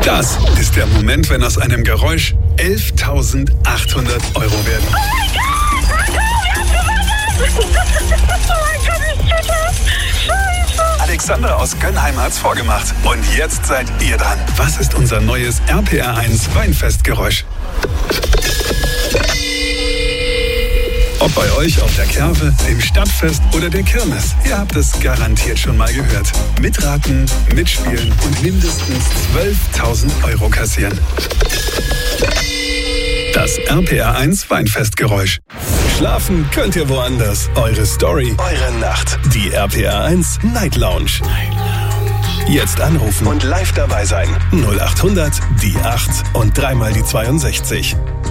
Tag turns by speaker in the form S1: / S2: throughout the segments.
S1: Das ist der Moment, wenn aus einem Geräusch 11.800 Euro werden.
S2: Oh mein Gott, ich tue das. Scheiße.
S1: Alexander aus Gönnheim hat's vorgemacht. Und jetzt seid ihr dran. Was ist unser neues RPR1 Weinfestgeräusch? Ob bei euch auf der Kerwe, dem Stadtfest oder der Kirmes, ihr habt es garantiert schon mal gehört. Mitraten, mitspielen und mindestens 12.000 Euro kassieren. Das RPR1 Weinfestgeräusch. Schlafen könnt ihr woanders. Eure Story, eure Nacht. Die RPR1 Night Lounge. Jetzt anrufen und live dabei sein. 0800 die 8 und dreimal die 62.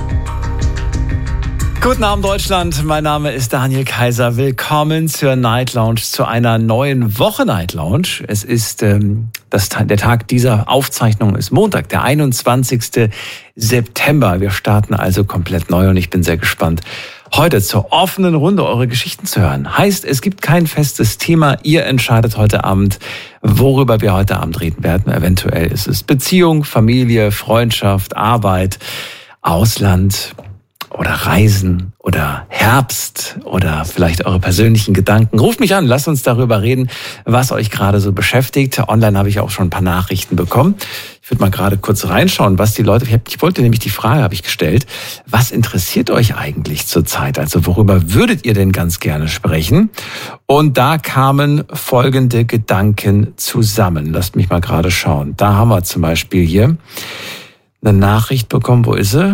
S3: Guten Abend Deutschland, mein Name ist Daniel Kaiser. Willkommen zur Night Lounge, zu einer neuen Woche Night Lounge. Es ist der Tag dieser Aufzeichnung ist Montag, der 21. September. Wir starten also komplett neu und ich bin sehr gespannt, heute zur offenen Runde eure Geschichten zu hören. Heißt, es gibt kein festes Thema. Ihr entscheidet heute Abend, worüber wir heute Abend reden werden. Eventuell ist es Beziehung, Familie, Freundschaft, Arbeit, Ausland oder Reisen oder Herbst oder vielleicht eure persönlichen Gedanken. Ruft mich an, lasst uns darüber reden, was euch gerade so beschäftigt. Online habe ich auch schon ein paar Nachrichten bekommen. Ich würde mal gerade kurz reinschauen, was die Leute... Ich wollte nämlich die Frage, habe ich gestellt, was interessiert euch eigentlich zurzeit? Also worüber würdet ihr denn ganz gerne sprechen? Und da kamen folgende Gedanken zusammen. Lasst mich mal gerade schauen. Da haben wir zum Beispiel hier eine Nachricht bekommen. Wo ist sie?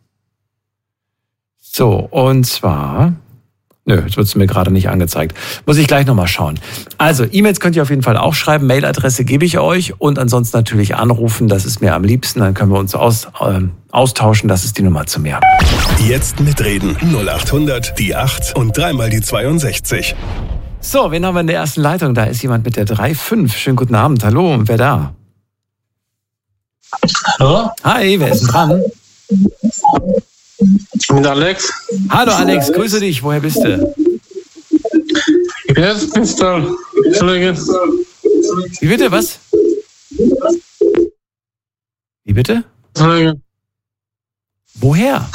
S3: So, und zwar... jetzt wird es mir gerade nicht angezeigt. Muss ich gleich nochmal schauen. Also, E-Mails könnt ihr auf jeden Fall auch schreiben. Mailadresse gebe ich euch. Und ansonsten natürlich anrufen. Das ist mir am liebsten. Dann können wir uns austauschen. Das ist die Nummer zu mir.
S1: Jetzt mitreden. 0800 die 8 und dreimal die 62.
S3: So, wen haben wir in der ersten Leitung? Da ist jemand mit der 3.5. Schönen guten Abend. Hallo, wer da?
S4: Hallo?
S3: Hi, wer ist denn dran?
S4: Mit Alex.
S3: Hallo Alex, grüße dich. Woher bist du?
S4: Ich bin jetzt Pistol.
S3: Wie bitte, was? Wie bitte? Woher?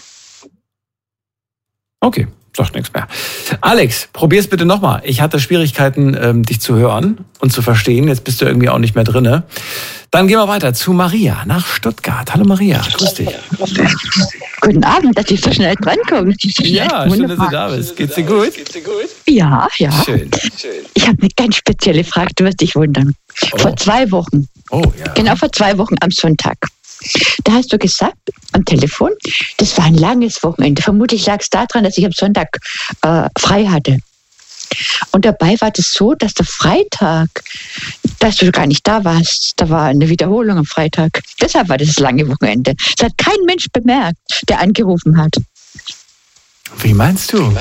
S3: Okay, sagt nichts mehr. Alex, probier's bitte nochmal. Ich hatte Schwierigkeiten, dich zu hören und zu verstehen. Jetzt bist du irgendwie auch nicht mehr drinne. Dann gehen wir weiter zu Maria nach Stuttgart. Hallo Maria, grüß dich.
S5: Guten Abend, dass ich so schnell drankomme.
S3: Ja, schön, dass du da bist. Geht's dir gut?
S5: Ja.
S3: Schön.
S5: Ich habe eine ganz spezielle Frage, du wirst dich wundern. Vor 2 Wochen, genau vor 2 Wochen am Sonntag, da hast du gesagt am Telefon, das war ein langes Wochenende. Vermutlich lag es daran, dass ich am Sonntag frei hatte. Und dabei war das so, dass der Freitag, dass du gar nicht da warst, da war eine Wiederholung am Freitag. Deshalb war das lange Wochenende. Das hat kein Mensch bemerkt, der angerufen hat.
S3: Wie meinst du?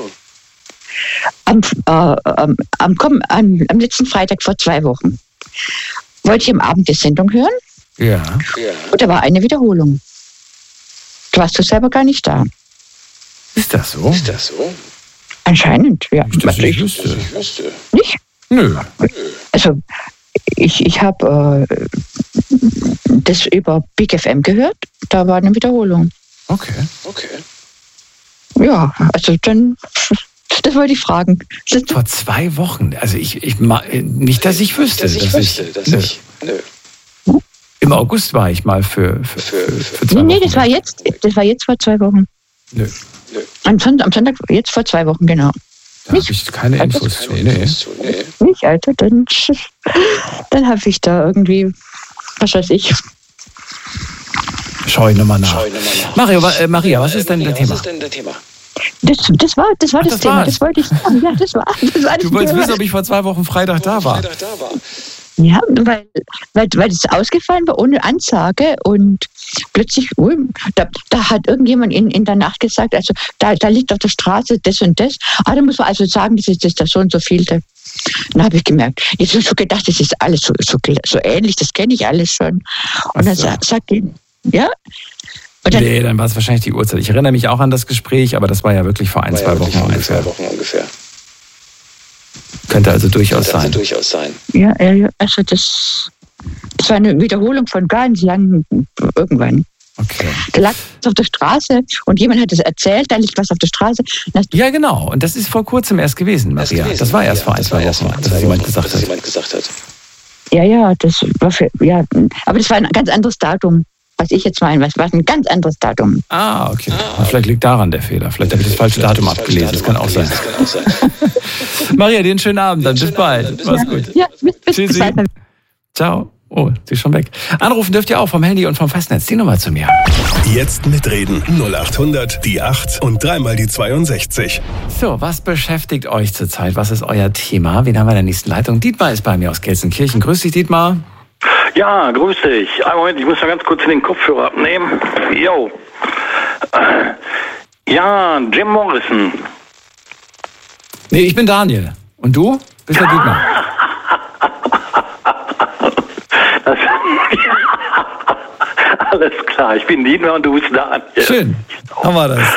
S5: Am letzten Freitag vor 2 Wochen wollte ich am Abend die Sendung hören.
S3: Ja.
S5: Und da war eine Wiederholung. Da warst du selber gar nicht da.
S3: Ist das so?
S5: Anscheinend, ja.
S3: Ich wüsste.
S5: Nicht?
S3: Nö.
S5: Also, ich habe das über Big FM gehört. Da war eine Wiederholung.
S3: Okay.
S5: Ja, also dann... Das wollte ich fragen.
S3: Vor 2 Wochen? Also nicht, dass ich wüsste. Nö. Im August war ich mal für 2 Wochen.
S5: Nee, das war jetzt vor 2 Wochen.
S3: Nö.
S5: Am Sonntag, jetzt vor 2 Wochen, genau.
S3: Da habe ich keine Infos zu. Nee.
S5: Nicht, Alter, dann habe ich da irgendwie, was weiß ich.
S3: Schau ich nochmal nach. Maria, was ist denn das Thema?
S5: Das war das Thema. Das wollte ich sagen. Ja, das war das
S3: Du wolltest wissen, ob ich vor 2 Wochen Freitag da war.
S5: Ja, weil es ausgefallen war ohne Ansage und plötzlich, da hat irgendjemand in der Nacht gesagt, also da liegt auf der Straße das und das. Da muss man also sagen, das ist das so und so vielte. Dann habe ich gemerkt, jetzt habe ich schon gedacht, das ist alles so ähnlich, das kenne ich alles schon. Und dann sagt die, ja.
S3: Dann war es wahrscheinlich die Uhrzeit. Ich erinnere mich auch an das Gespräch, aber das war ja wirklich vor 1-2 Wochen ungefähr. Könnte also durchaus sein.
S5: Ja, also das Das war eine Wiederholung von ganz lang irgendwann.
S3: Okay.
S5: Da lag es auf der Straße und jemand hat es erzählt, da liegt was auf der Straße.
S3: Ja, genau. Und das ist vor kurzem erst gewesen, Maria. Das war erst vor 1-2 Wochen, dass jemand gesagt hat.
S5: Ja, das war aber das war ein ganz anderes Datum. Was ich jetzt meine, was war ein ganz anderes Datum.
S3: Okay. Vielleicht liegt daran der Fehler. Vielleicht habe ich das falsche Datum abgelesen. Das kann auch sein. Maria, dir einen schönen Abend. Dann bis bald. Mach's gut.
S5: Ja, bis
S3: Tschüssi. Ciao. Oh, sie ist schon weg. Anrufen dürft ihr auch vom Handy und vom Festnetz. Die Nummer zu mir.
S1: Jetzt mitreden. 0800 die 8 und 3 die 62.
S3: So, was beschäftigt euch zurzeit? Was ist euer Thema? Wen haben wir in der nächsten Leitung? Dietmar ist bei mir aus Gelsenkirchen. Grüß dich, Dietmar.
S6: Ja, grüß dich. Einen Moment, ich muss mal ganz kurz den Kopfhörer abnehmen. Jo. Ja, Jim Morrison.
S3: Nee, ich bin Daniel. Und du? Bist der Dietmar?
S6: Alles klar, ich bin Dietmar und du bist Daniel.
S3: Schön, haben wir das.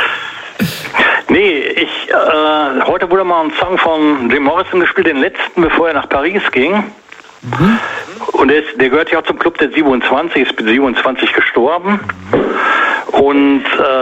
S6: Nee, heute wurde mal ein Song von Jim Morrison gespielt, den letzten, bevor er nach Paris ging. Mhm. Und der gehört ja auch zum Club der 27, ist mit 27 gestorben. Und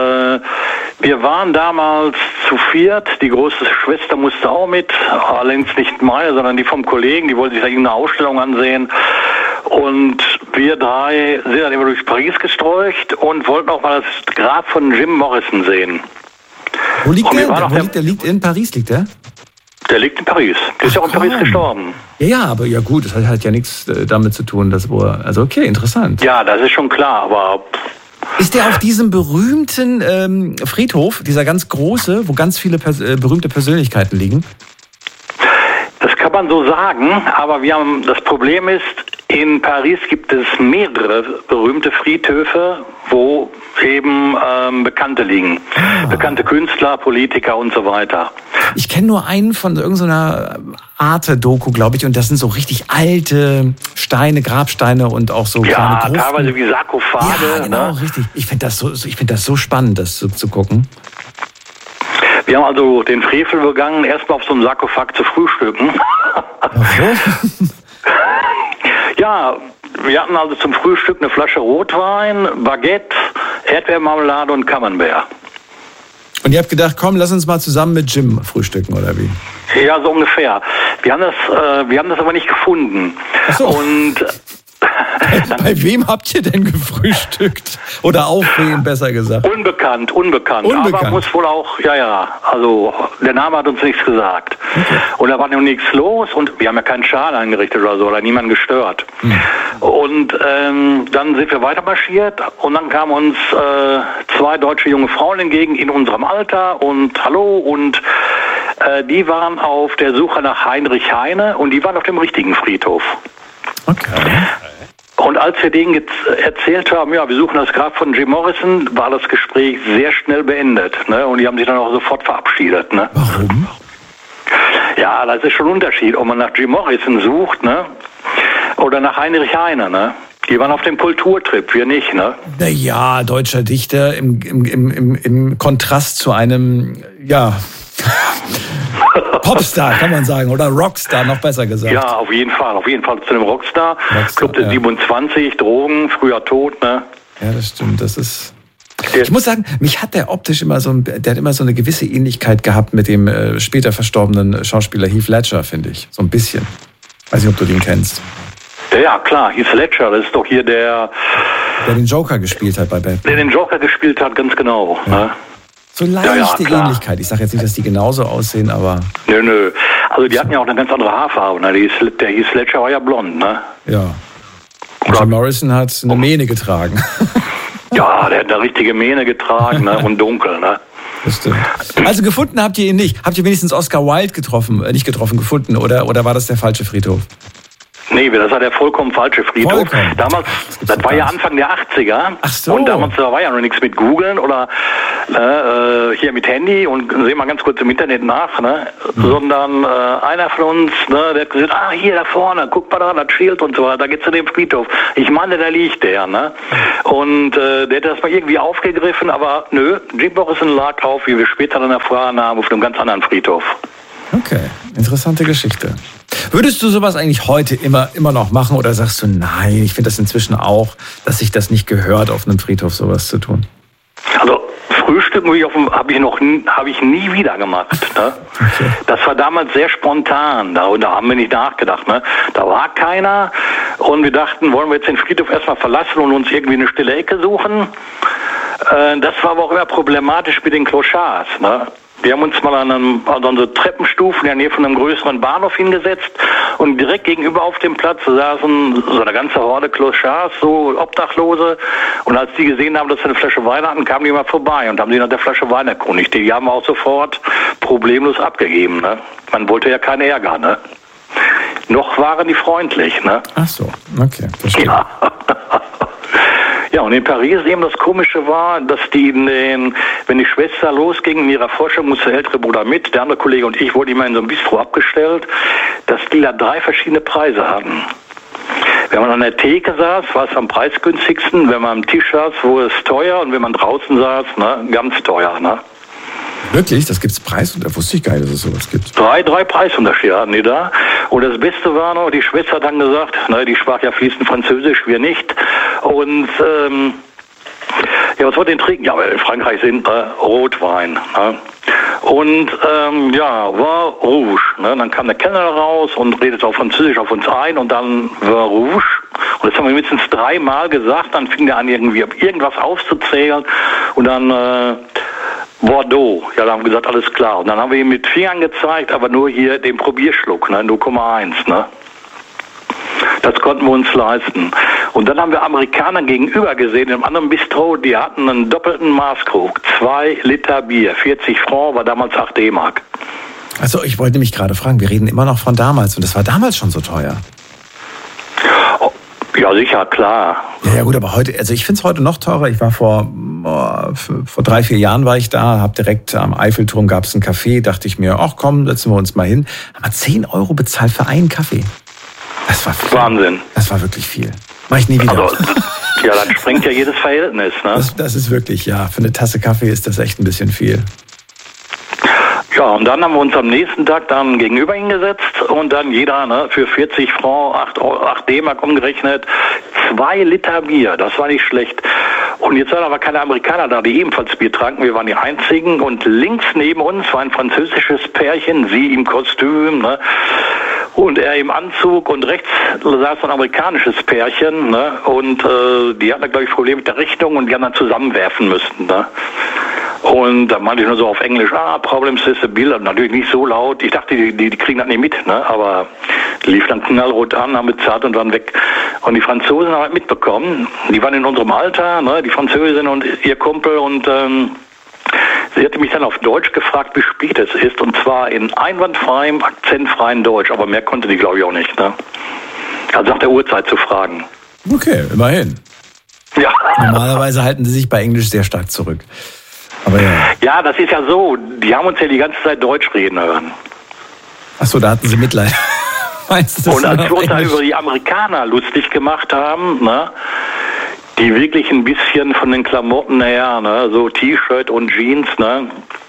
S6: wir waren damals zu viert, die große Schwester musste auch mit, allerdings nicht meine, sondern die vom Kollegen, die wollte sich da irgendeine Ausstellung ansehen. Und wir drei sind dann immer durch Paris gestreucht und wollten auch mal das Grab von Jim Morrison sehen.
S3: Wo liegt der? Liegt in Paris, liegt der?
S6: Der liegt in Paris. Der ist ja auch in Paris gestorben.
S3: Ja, aber ja gut, das hat ja nichts damit zu tun, also okay, interessant.
S6: Ja, das ist schon klar, aber...
S3: Ist der auf diesem berühmten Friedhof, dieser ganz große, wo ganz viele berühmte Persönlichkeiten liegen?
S6: Das kann man so sagen, aber das Problem ist, in Paris gibt es mehrere berühmte Friedhöfe, wo eben Bekannte liegen. Bekannte Künstler, Politiker und so weiter.
S3: Ich kenne nur einen von irgendeiner Arte-Doku, glaube ich, und das sind so richtig alte Steine, Grabsteine und auch so kleine Gruften. Ja,
S6: teilweise wie Sarkophage.
S3: Ja, genau, richtig. Ich finde das so spannend, das zu gucken.
S6: Wir haben also den Frevel begangen, erstmal auf so einem Sarkophag zu frühstücken.
S3: Okay.
S6: Ja, wir hatten also zum Frühstück eine Flasche Rotwein, Baguette, Erdbeermarmelade und Camembert.
S3: Und ihr habt gedacht, komm, lass uns mal zusammen mit Jim frühstücken, oder wie?
S6: Ja, so ungefähr. Wir haben das aber nicht gefunden.
S3: Ach so.
S6: Und
S3: bei wem habt ihr denn gefrühstückt? Oder auf wen, besser gesagt?
S6: Unbekannt. Aber muss wohl auch, also der Name hat uns nichts gesagt. Okay. Und da war noch nichts los und wir haben ja keinen Schaden eingerichtet oder so, oder niemanden gestört. Und dann sind wir weiter marschiert und dann kamen uns 2 deutsche junge Frauen entgegen in unserem Alter und hallo und die waren auf der Suche nach Heinrich Heine und die waren auf dem richtigen Friedhof.
S3: Okay.
S6: Und als wir denen jetzt erzählt haben, ja, wir suchen das Grab von Jim Morrison, war das Gespräch sehr schnell beendet. Ne? Und die haben sich dann auch sofort verabschiedet. Ne?
S3: Warum?
S6: Ja, das ist schon ein Unterschied, ob man nach Jim Morrison sucht, ne? Oder nach Heinrich Heine, ne? Die waren auf dem Kulturtrip, wir nicht, ne?
S3: Naja, deutscher Dichter im Kontrast zu einem, Popstar, kann man sagen, oder Rockstar, noch besser gesagt.
S6: Ja, auf jeden Fall zu einem Rockstar. Club der 27, Drogen, früher tot, ne?
S3: Ja, das stimmt, das ist... Ich muss sagen, mich hat der optisch der hat immer so eine gewisse Ähnlichkeit gehabt mit dem später verstorbenen Schauspieler Heath Ledger, finde ich, so ein bisschen. Weiß nicht, ob du den kennst.
S6: Ja, klar, Heath Ledger, das ist doch hier der
S3: den Joker gespielt hat bei Batman.
S6: Der den Joker gespielt hat, ganz genau,
S3: ja. Ne? So leichte Ähnlichkeit. Ich sage jetzt nicht, dass die genauso aussehen, aber...
S6: Nö. Also die hatten ja auch eine ganz andere Haarfarbe. Ne? Der Heath Ledger war ja blond, ne?
S3: Ja. Und Jim Morrison hat eine Mähne getragen.
S6: Ja, der hat eine richtige Mähne getragen, ne? Und dunkel, ne?
S3: Das stimmt. Also gefunden habt ihr ihn nicht? Habt ihr wenigstens Oscar Wilde gefunden? Oder war das der falsche Friedhof?
S6: Nee, das war der vollkommen falsche Friedhof. Damals, das war ja Anfang der 80er.
S3: Ach so.
S6: Und damals war ja noch nichts mit Googlen oder hier mit Handy und sehen wir ganz kurz im Internet nach, ne? Sondern einer von uns, ne, der hat gesagt, hier da vorne, guck mal da, das Schild und so weiter, da geht's zu dem Friedhof. Ich meine, da liegt der, ne? Und der hätte das mal irgendwie aufgegriffen, aber nö, Jim Morrison lag auf, wie wir später dann erfahren haben, auf einem ganz anderen Friedhof.
S3: Okay, interessante Geschichte. Würdest du sowas eigentlich heute immer noch machen oder sagst du, nein, ich finde das inzwischen auch, dass sich das nicht gehört, auf einem Friedhof sowas zu tun?
S6: Also Frühstücken habe ich nie wieder gemacht. Ne?
S3: Okay.
S6: Das war damals sehr spontan, da haben wir nicht nachgedacht. Ne? Da war keiner und wir dachten, wollen wir jetzt den Friedhof erstmal verlassen und uns irgendwie eine stille Ecke suchen. Das war aber auch immer problematisch mit den Clochards. Ne? Wir haben uns mal an so Treppenstufen in der Nähe von einem größeren Bahnhof hingesetzt und direkt gegenüber auf dem Platz saßen so eine ganze Horde Clochards, so Obdachlose. Und als die gesehen haben, dass wir eine Flasche Wein hatten, kamen die mal vorbei und haben sie nach der Flasche Wein erkundigt. Die haben wir auch sofort problemlos abgegeben. Ne? Man wollte ja keinen Ärger. Ne? Noch waren die freundlich. Ne?
S3: Ach so, okay, verstehe.
S6: Ja. Ja, und in Paris eben das Komische war, dass wenn die Schwester losging in ihrer Forschung, musste der ältere Bruder mit, der andere Kollege und ich wurden immer in so ein Bistro abgestellt, dass die da 3 verschiedene Preise hatten. Wenn man an der Theke saß, war es am preisgünstigsten, wenn man am Tisch saß, wurde es teuer und wenn man draußen saß, ne, ganz teuer. Ne?
S3: Wirklich? Das gibt's Preis? Da wusste ich gar nicht, dass es sowas gibt.
S6: 3 Preisunterschiede hatten die da. Und das Beste war noch, die Schwester hat dann gesagt, ne, die sprach ja fließend Französisch, wir nicht. Und ja, was wollt ihr denn trinken? Ja, weil in Frankreich sind Rotwein. Ne? Und war Rouge. Ne? Dann kam der Kellner raus und redete auf Französisch auf uns ein und dann war Rouge. Und das haben wir mindestens 3 Mal gesagt. Dann fing der an, irgendwas aufzuzählen und dann Bordeaux. Ja, da haben wir gesagt, alles klar. Und dann haben wir ihm mit Fingern gezeigt, aber nur hier den Probierschluck, ne? 0,1. Ne? Das konnten wir uns leisten. Und dann haben wir Amerikaner gegenüber gesehen, in einem anderen Bistro, die hatten einen doppelten Maßkrug. 2 Liter Bier, 40 Francs, war damals 8 D-Mark.
S3: Also ich wollte mich gerade fragen, wir reden immer noch von damals und das war damals schon so teuer.
S6: Ja, sicher, klar.
S3: Ja gut, aber heute, also ich finde es heute noch teurer. Ich war vor 3-4 Jahren war ich da, habe direkt am Eiffelturm, gab es einen Café, dachte ich mir, ach komm, setzen wir uns mal hin. Haben wir 10 € bezahlt für einen Kaffee. Das war viel.
S6: Wahnsinn.
S3: Das war wirklich viel. Mach ich nie wieder.
S6: Also, ja, dann sprengt ja jedes Verhältnis. Ne?
S3: Das ist wirklich, ja, für eine Tasse Kaffee ist das echt ein bisschen viel.
S6: Ja, und dann haben wir uns am nächsten Tag dann gegenüber hingesetzt und dann jeder für 40 Francs, 8 D-Mark umgerechnet, 2 Liter Bier, das war nicht schlecht. Und jetzt waren aber keine Amerikaner da, die ebenfalls Bier tranken, wir waren die Einzigen und links neben uns war ein französisches Pärchen, sie im Kostüm, ne? Und er im Anzug und rechts saß ein amerikanisches Pärchen, ne? Und die hatten da, glaube ich, Probleme mit der Richtung und die haben dann zusammenwerfen müssen, ne? Und da meinte ich nur so auf Englisch, Problems is a bill, natürlich nicht so laut. Ich dachte, die kriegen das nicht mit, ne? Aber die lief dann knallrot an, haben bezahlt und waren weg. Und die Franzosen haben halt mitbekommen, die waren in unserem Alter, ne? Die Französin und ihr Kumpel und sie hatte mich dann auf Deutsch gefragt, wie spät es ist, und zwar in einwandfreiem, akzentfreien Deutsch, aber mehr konnte die, glaube ich, auch nicht, ne? Also nach der Uhrzeit zu fragen.
S3: Okay, immerhin.
S6: Ja.
S3: Normalerweise halten sie sich bei Englisch sehr stark zurück. Aber ja.
S6: Ja, das ist ja so, die haben uns ja die ganze Zeit Deutsch reden hören.
S3: Achso, da hatten sie Mitleid. Meinst du das?
S6: Und als wir uns da über die Amerikaner lustig gemacht haben, ne, die wirklich ein bisschen von den Klamotten her, ne, so T-Shirt und Jeans, ne,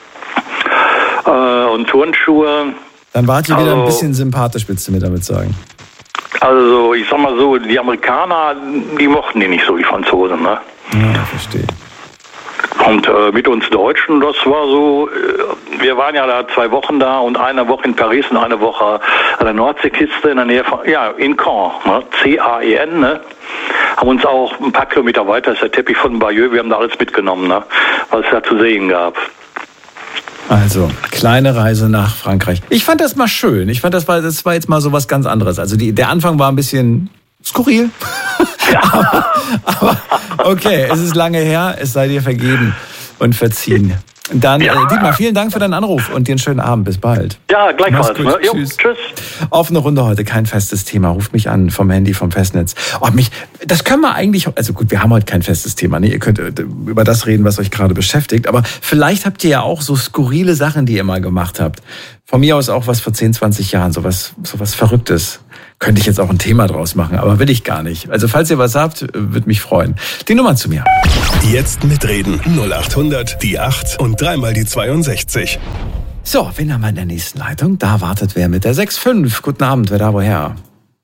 S6: und Turnschuhe.
S3: Dann wart ihr wieder ein bisschen sympathisch, willst du mir damit sagen?
S6: Also, ich sag mal so, die Amerikaner, die mochten die nicht so, die Franzosen, ne?
S3: Ja, verstehe.
S6: Und mit uns Deutschen, das war so, wir waren ja da 2 Wochen da und eine Woche in Paris und eine Woche an der Nordseeküste in der Nähe von, ja, in Caen, ne? C-A-E-N, ne? Haben uns auch ein paar Kilometer weiter, ist der Teppich von Bayeux, wir haben da alles mitgenommen, ne? Was es da zu sehen gab.
S3: Also, kleine Reise nach Frankreich. Ich fand das mal schön. Ich fand, das war jetzt mal so was ganz anderes. Also der Anfang war ein bisschen skurril. Ja. aber okay, es ist lange her, es sei dir vergeben und verziehen. Dann, Dietmar, vielen Dank für deinen Anruf und dir einen schönen Abend. Bis bald.
S6: Ja, gleichfalls. Ne? Jo,
S3: tschüss.
S6: Tschüss.
S3: Offene Runde heute, kein festes Thema. Ruft mich an vom Handy, vom Festnetz. Das können wir eigentlich, also gut, wir haben heute kein festes Thema. Ne? Ihr könnt über das reden, was euch gerade beschäftigt. Aber vielleicht habt ihr ja auch so skurrile Sachen, die ihr mal gemacht habt. Von mir aus auch was vor 10, 20 Jahren, sowas Verrücktes. Könnte ich jetzt auch ein Thema draus machen, aber will ich gar nicht. Also falls ihr was habt, würde mich freuen. Die Nummer zu mir.
S1: Jetzt mitreden. 0800 die 8 und 3 mal die 62.
S3: So, wen haben wir in der nächsten Leitung? Da wartet wer mit der 6.5. Guten Abend, wer da woher?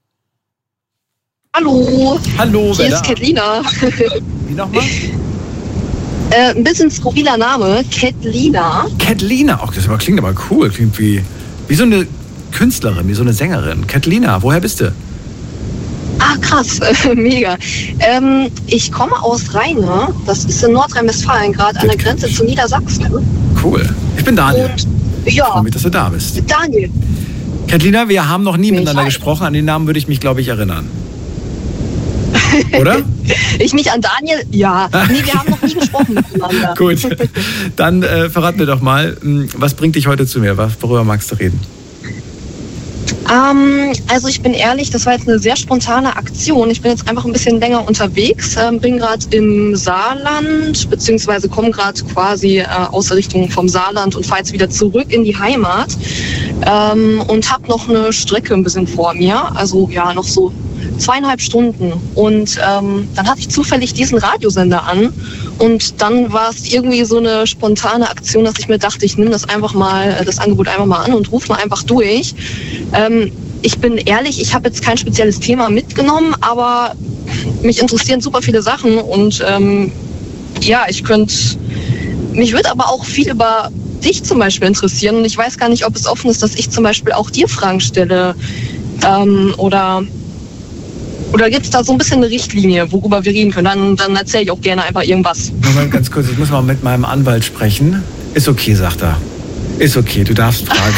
S7: Hallo.
S3: Hallo, wer
S7: hier
S3: da?
S7: ist Ketlina.
S3: Wie nochmal?
S7: Ein bisschen skurriler Name, Ketlina.
S3: Ketlina, ach, das klingt aber cool. Klingt wie so eine Künstlerin, wie so eine Sängerin. Ketlina, woher bist du?
S7: Ah, krass, mega. Ich komme aus Rheine, das ist in Nordrhein-Westfalen, gerade an der Grenze zu Niedersachsen.
S3: Cool. Ich bin Daniel.
S7: Und
S3: Ich
S7: ja,
S3: freue mich, dass du da bist.
S7: Daniel.
S3: Ketlina, wir haben noch nie miteinander
S7: Hi.
S3: gesprochen. An den Namen würde ich mich, glaube ich, erinnern. Oder?
S7: Ich mich an Daniel? Ja. Nee, wir haben noch nie gesprochen miteinander.
S3: Gut. Dann verrat mir doch mal, was bringt dich heute zu mir? Worüber magst du reden?
S7: Also ich bin ehrlich, das war jetzt eine sehr spontane Aktion. Ich bin jetzt einfach ein bisschen länger unterwegs, bin gerade im Saarland, beziehungsweise komme gerade quasi aus der Richtung vom Saarland und fahre jetzt wieder zurück in die Heimat und habe noch eine Strecke ein bisschen vor mir, also ja, noch so 2,5 Stunden. Und dann hatte ich zufällig diesen Radiosender an und dann war es irgendwie so eine spontane Aktion, dass ich mir dachte, ich nehme das Angebot einfach mal an und rufe mal einfach durch. Ich bin ehrlich, ich habe jetzt kein spezielles Thema mitgenommen, aber mich interessieren super viele Sachen und ja, mich würde aber auch viel über dich zum Beispiel interessieren und ich weiß gar nicht, ob es offen ist, dass ich zum Beispiel auch dir Fragen stelle oder gibt es da so ein bisschen eine Richtlinie, worüber wir reden können? Dann erzähle ich auch gerne einfach irgendwas.
S3: Moment, ganz kurz, ich muss mal mit meinem Anwalt sprechen. Ist okay, sagt er. Ist okay, du darfst fragen.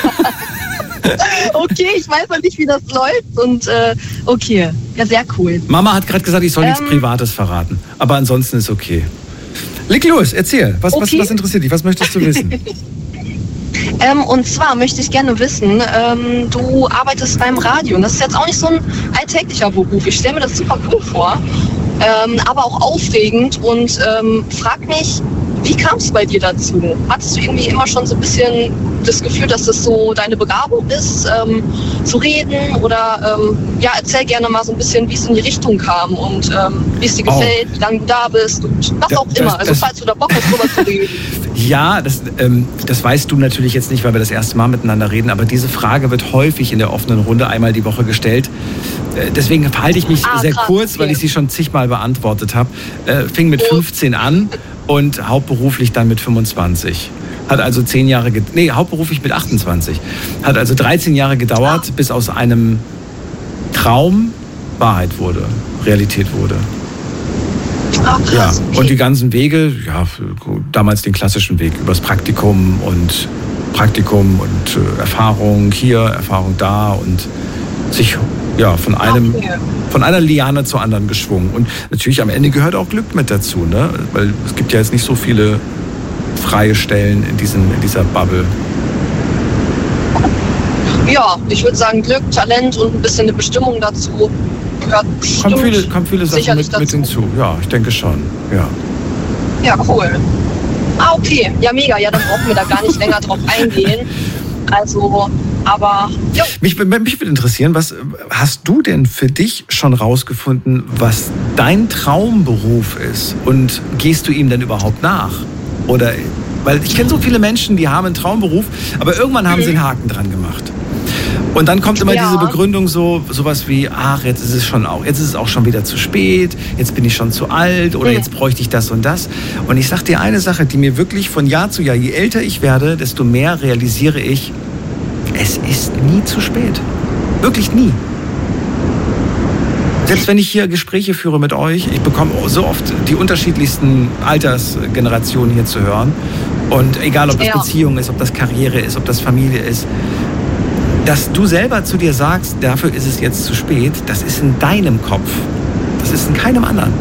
S7: Okay, ich weiß noch nicht, wie das läuft und okay, ja, sehr cool.
S3: Mama hat gerade gesagt, ich soll nichts Privates verraten. Aber ansonsten ist okay. Leg los, erzähl. Was interessiert dich? Was möchtest du wissen?
S7: Und zwar möchte ich gerne wissen, du arbeitest beim Radio und das ist jetzt auch nicht so ein alltäglicher Beruf. Ich stelle mir das super cool vor, aber auch aufregend und frag mich, wie kam es bei dir dazu? Hattest du irgendwie immer schon so ein bisschen das Gefühl, dass das so deine Begabung ist, zu reden? Oder ja, erzähl gerne mal so ein bisschen, wie es in die Richtung kam und wie es dir gefällt, wie lange du da bist und was auch immer. Also falls du da Bock hast, drüber zu reden.
S3: Ja, das weißt du natürlich jetzt nicht, weil wir das erste Mal miteinander reden, aber diese Frage wird häufig in der offenen Runde einmal die Woche gestellt. Deswegen verhalte ich mich sehr kurz, weil ich sie schon zigmal beantwortet habe. Fing mit 15 an und hauptberuflich dann mit 25. Hat also 10 Jahre, hauptberuflich mit 28. Hat also 13 Jahre gedauert, bis aus einem Traum Wahrheit wurde, Realität wurde.
S7: Ah, krass,
S3: ja, und die ganzen Wege, ja, damals den klassischen Weg, übers Praktikum und Erfahrung hier, Erfahrung da und sich ja von einer Liane zur anderen geschwungen. Und natürlich am Ende gehört auch Glück mit dazu, ne? Weil es gibt ja jetzt nicht so viele freie Stellen in dieser Bubble.
S7: Ja, ich würde sagen Glück, Talent und ein bisschen eine Bestimmung dazu.
S3: Kommt viele Sachen mit hinzu. Ja, ich denke schon. Ja.
S7: Ja, cool. Ah, okay. Ja, mega. Ja, dann brauchen wir da gar nicht länger drauf eingehen. Also, aber... Jo.
S3: Mich würde interessieren, was hast du denn für dich schon rausgefunden, was dein Traumberuf ist? Und gehst du ihm denn überhaupt nach? Oder, weil ich kenne so viele Menschen, die haben einen Traumberuf, aber irgendwann haben sie einen Haken dran gemacht. Und dann kommt immer diese Begründung sowas wie, ach, jetzt ist es auch schon wieder zu spät, jetzt bin ich schon zu alt oder jetzt bräuchte ich das und das. Und ich sag dir eine Sache, die mir wirklich von Jahr zu Jahr, je älter ich werde, desto mehr realisiere ich, es ist nie zu spät. Wirklich nie. Selbst wenn ich hier Gespräche führe mit euch, ich bekomme so oft die unterschiedlichsten Altersgenerationen hier zu hören. Und egal, ob das Beziehung ist, ob das Karriere ist, ob das Familie ist, dass du selber zu dir sagst, dafür ist es jetzt zu spät, das ist in deinem Kopf. Das ist in keinem anderen.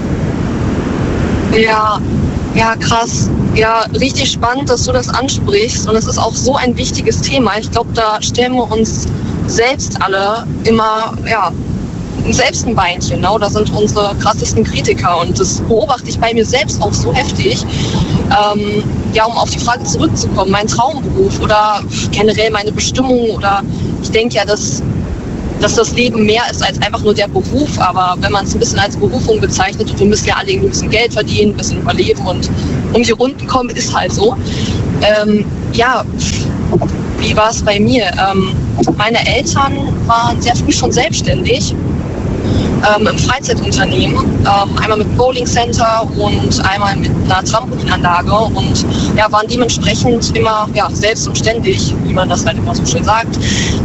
S7: Ja, krass. Ja, richtig spannend, dass du das ansprichst. Und es ist auch so ein wichtiges Thema. Ich glaube, da stellen wir uns selbst alle immer, selbst ein Beinchen. Ne? Da sind unsere krassesten Kritiker. Und das beobachte ich bei mir selbst auch so heftig. Um auf die Frage zurückzukommen, mein Traumberuf oder generell meine Bestimmung oder ich denke ja, dass das Leben mehr ist als einfach nur der Beruf, aber wenn man es ein bisschen als Berufung bezeichnet und wir müssen ja alle ein bisschen Geld verdienen, ein bisschen überleben und um die Runden kommen, ist halt so. wie war es bei mir? Meine Eltern waren sehr früh schon selbstständig im Freizeitunternehmen. Einmal mit Bowling Center und einmal mit einer Trampolinanlage und ja, waren dementsprechend immer selbst und ständig, wie man das halt immer so schön sagt.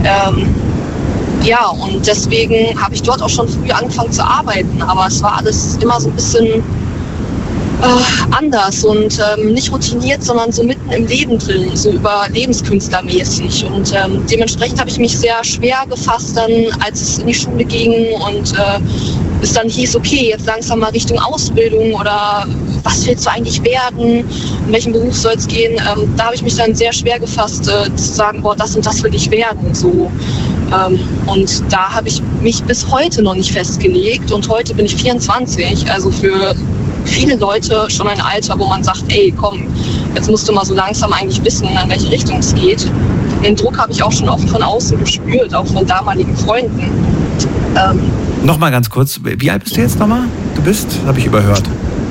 S7: Ja, und deswegen habe ich dort auch schon früh angefangen zu arbeiten, aber es war alles immer so ein bisschen anders und nicht routiniert, sondern so mitten im Leben drin, so überlebenskünstlermäßig. Und dementsprechend habe ich mich sehr schwer gefasst, dann, als es in die Schule ging und es dann hieß, okay, jetzt langsam mal Richtung Ausbildung oder was willst du eigentlich werden, in welchen Beruf soll es gehen. Da habe ich mich dann sehr schwer gefasst, zu sagen, boah, das und das will ich werden. So. Und da habe ich mich bis heute noch nicht festgelegt und heute bin ich 24, also für viele Leute schon ein Alter, wo man sagt, ey, komm, jetzt musst du mal so langsam eigentlich wissen, in welche Richtung es geht. Den Druck habe ich auch schon oft von außen gespürt, auch von damaligen Freunden.
S3: Nochmal ganz kurz, wie alt bist du jetzt nochmal? Du bist, das habe ich überhört.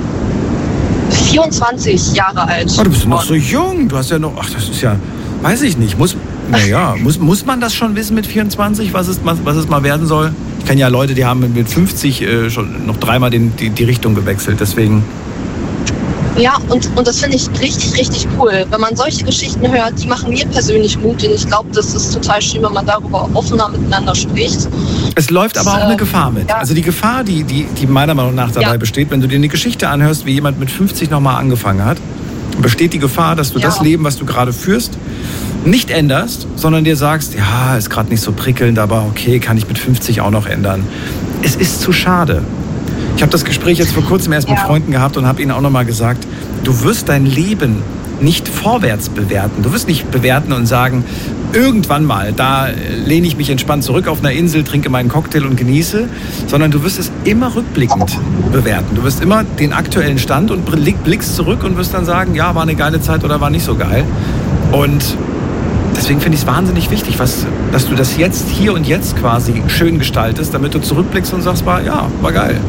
S7: 24 Jahre alt.
S3: Oh, du bist noch so jung, du hast ja noch, ach, das ist ja, weiß ich nicht, muss man das schon wissen mit 24, was es mal werden soll? Ich kenne ja Leute, die haben mit 50 schon noch dreimal die Richtung gewechselt, deswegen.
S7: Ja, und das finde ich richtig, richtig cool. Wenn man solche Geschichten hört, die machen mir persönlich Mut und ich glaube, das ist total schön, wenn man darüber offener miteinander spricht.
S3: Es läuft aber auch eine Gefahr mit. Ja. Also die Gefahr, die meiner Meinung nach dabei besteht, wenn du dir eine Geschichte anhörst, wie jemand mit 50 nochmal angefangen hat, besteht die Gefahr, dass du das Leben, was du gerade führst, nicht änderst, sondern dir sagst, ja, ist gerade nicht so prickelnd, aber okay, kann ich mit 50 auch noch ändern. Es ist zu schade. Ich habe das Gespräch jetzt vor kurzem erst mit Freunden gehabt und habe ihnen auch nochmal gesagt, du wirst dein Leben nicht vorwärts bewerten. Du wirst nicht bewerten und sagen, irgendwann mal, da lehne ich mich entspannt zurück auf einer Insel, trinke meinen Cocktail und genieße, sondern du wirst es immer rückblickend bewerten. Du wirst immer den aktuellen Stand und blickst zurück und wirst dann sagen, ja, war eine geile Zeit oder war nicht so geil. Und deswegen finde ich es wahnsinnig wichtig, dass du das jetzt, hier und jetzt quasi schön gestaltest, damit du zurückblickst und sagst, war geil.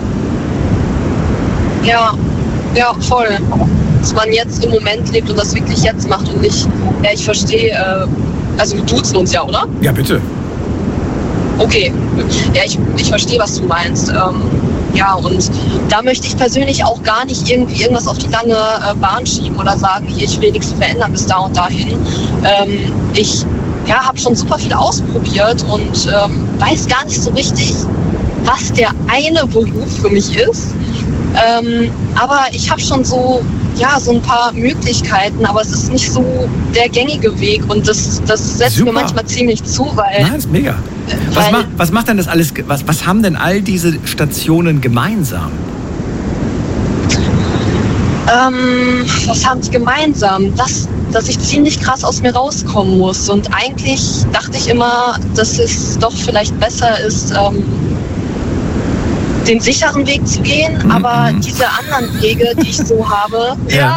S7: Ja, voll. Dass man jetzt im Moment lebt und das wirklich jetzt macht und nicht, ich verstehe, also wir duzen uns ja, oder?
S3: Ja, bitte.
S7: Okay, ja, ich verstehe, was du meinst. Ja, und da möchte ich persönlich auch gar nicht irgendwie irgendwas auf die lange Bahn schieben oder sagen, hier, ich will nichts verändern bis da und dahin. Ich habe schon super viel ausprobiert und weiß gar nicht so richtig, was der eine Beruf für mich ist. Aber ich habe schon so ein paar Möglichkeiten, aber es ist nicht so der gängige Weg und das setzt mir manchmal ziemlich zu, weil...
S3: Nein, ist mega. Was macht denn das alles, was haben denn all diese Stationen gemeinsam?
S7: Was haben die gemeinsam? Dass ich ziemlich krass aus mir rauskommen muss und eigentlich dachte ich immer, dass es doch vielleicht besser ist, den sicheren Weg zu gehen, aber diese anderen Wege, die ich so habe,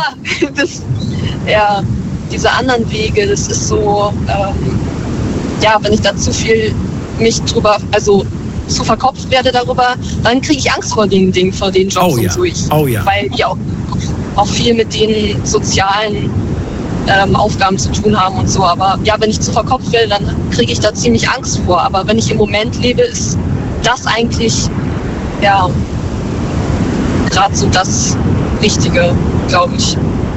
S7: diese anderen Wege, das ist so, wenn ich da zu viel mich drüber, also zu verkopft werde darüber, dann kriege ich Angst vor den Dingen, vor den Jobs und so. Weil die auch viel mit den sozialen Aufgaben zu tun haben und so. Aber wenn ich zu verkopft werde, dann kriege ich da ziemlich Angst vor. Aber wenn ich im Moment lebe, ist das eigentlich gerade so das Richtige, glaube ich.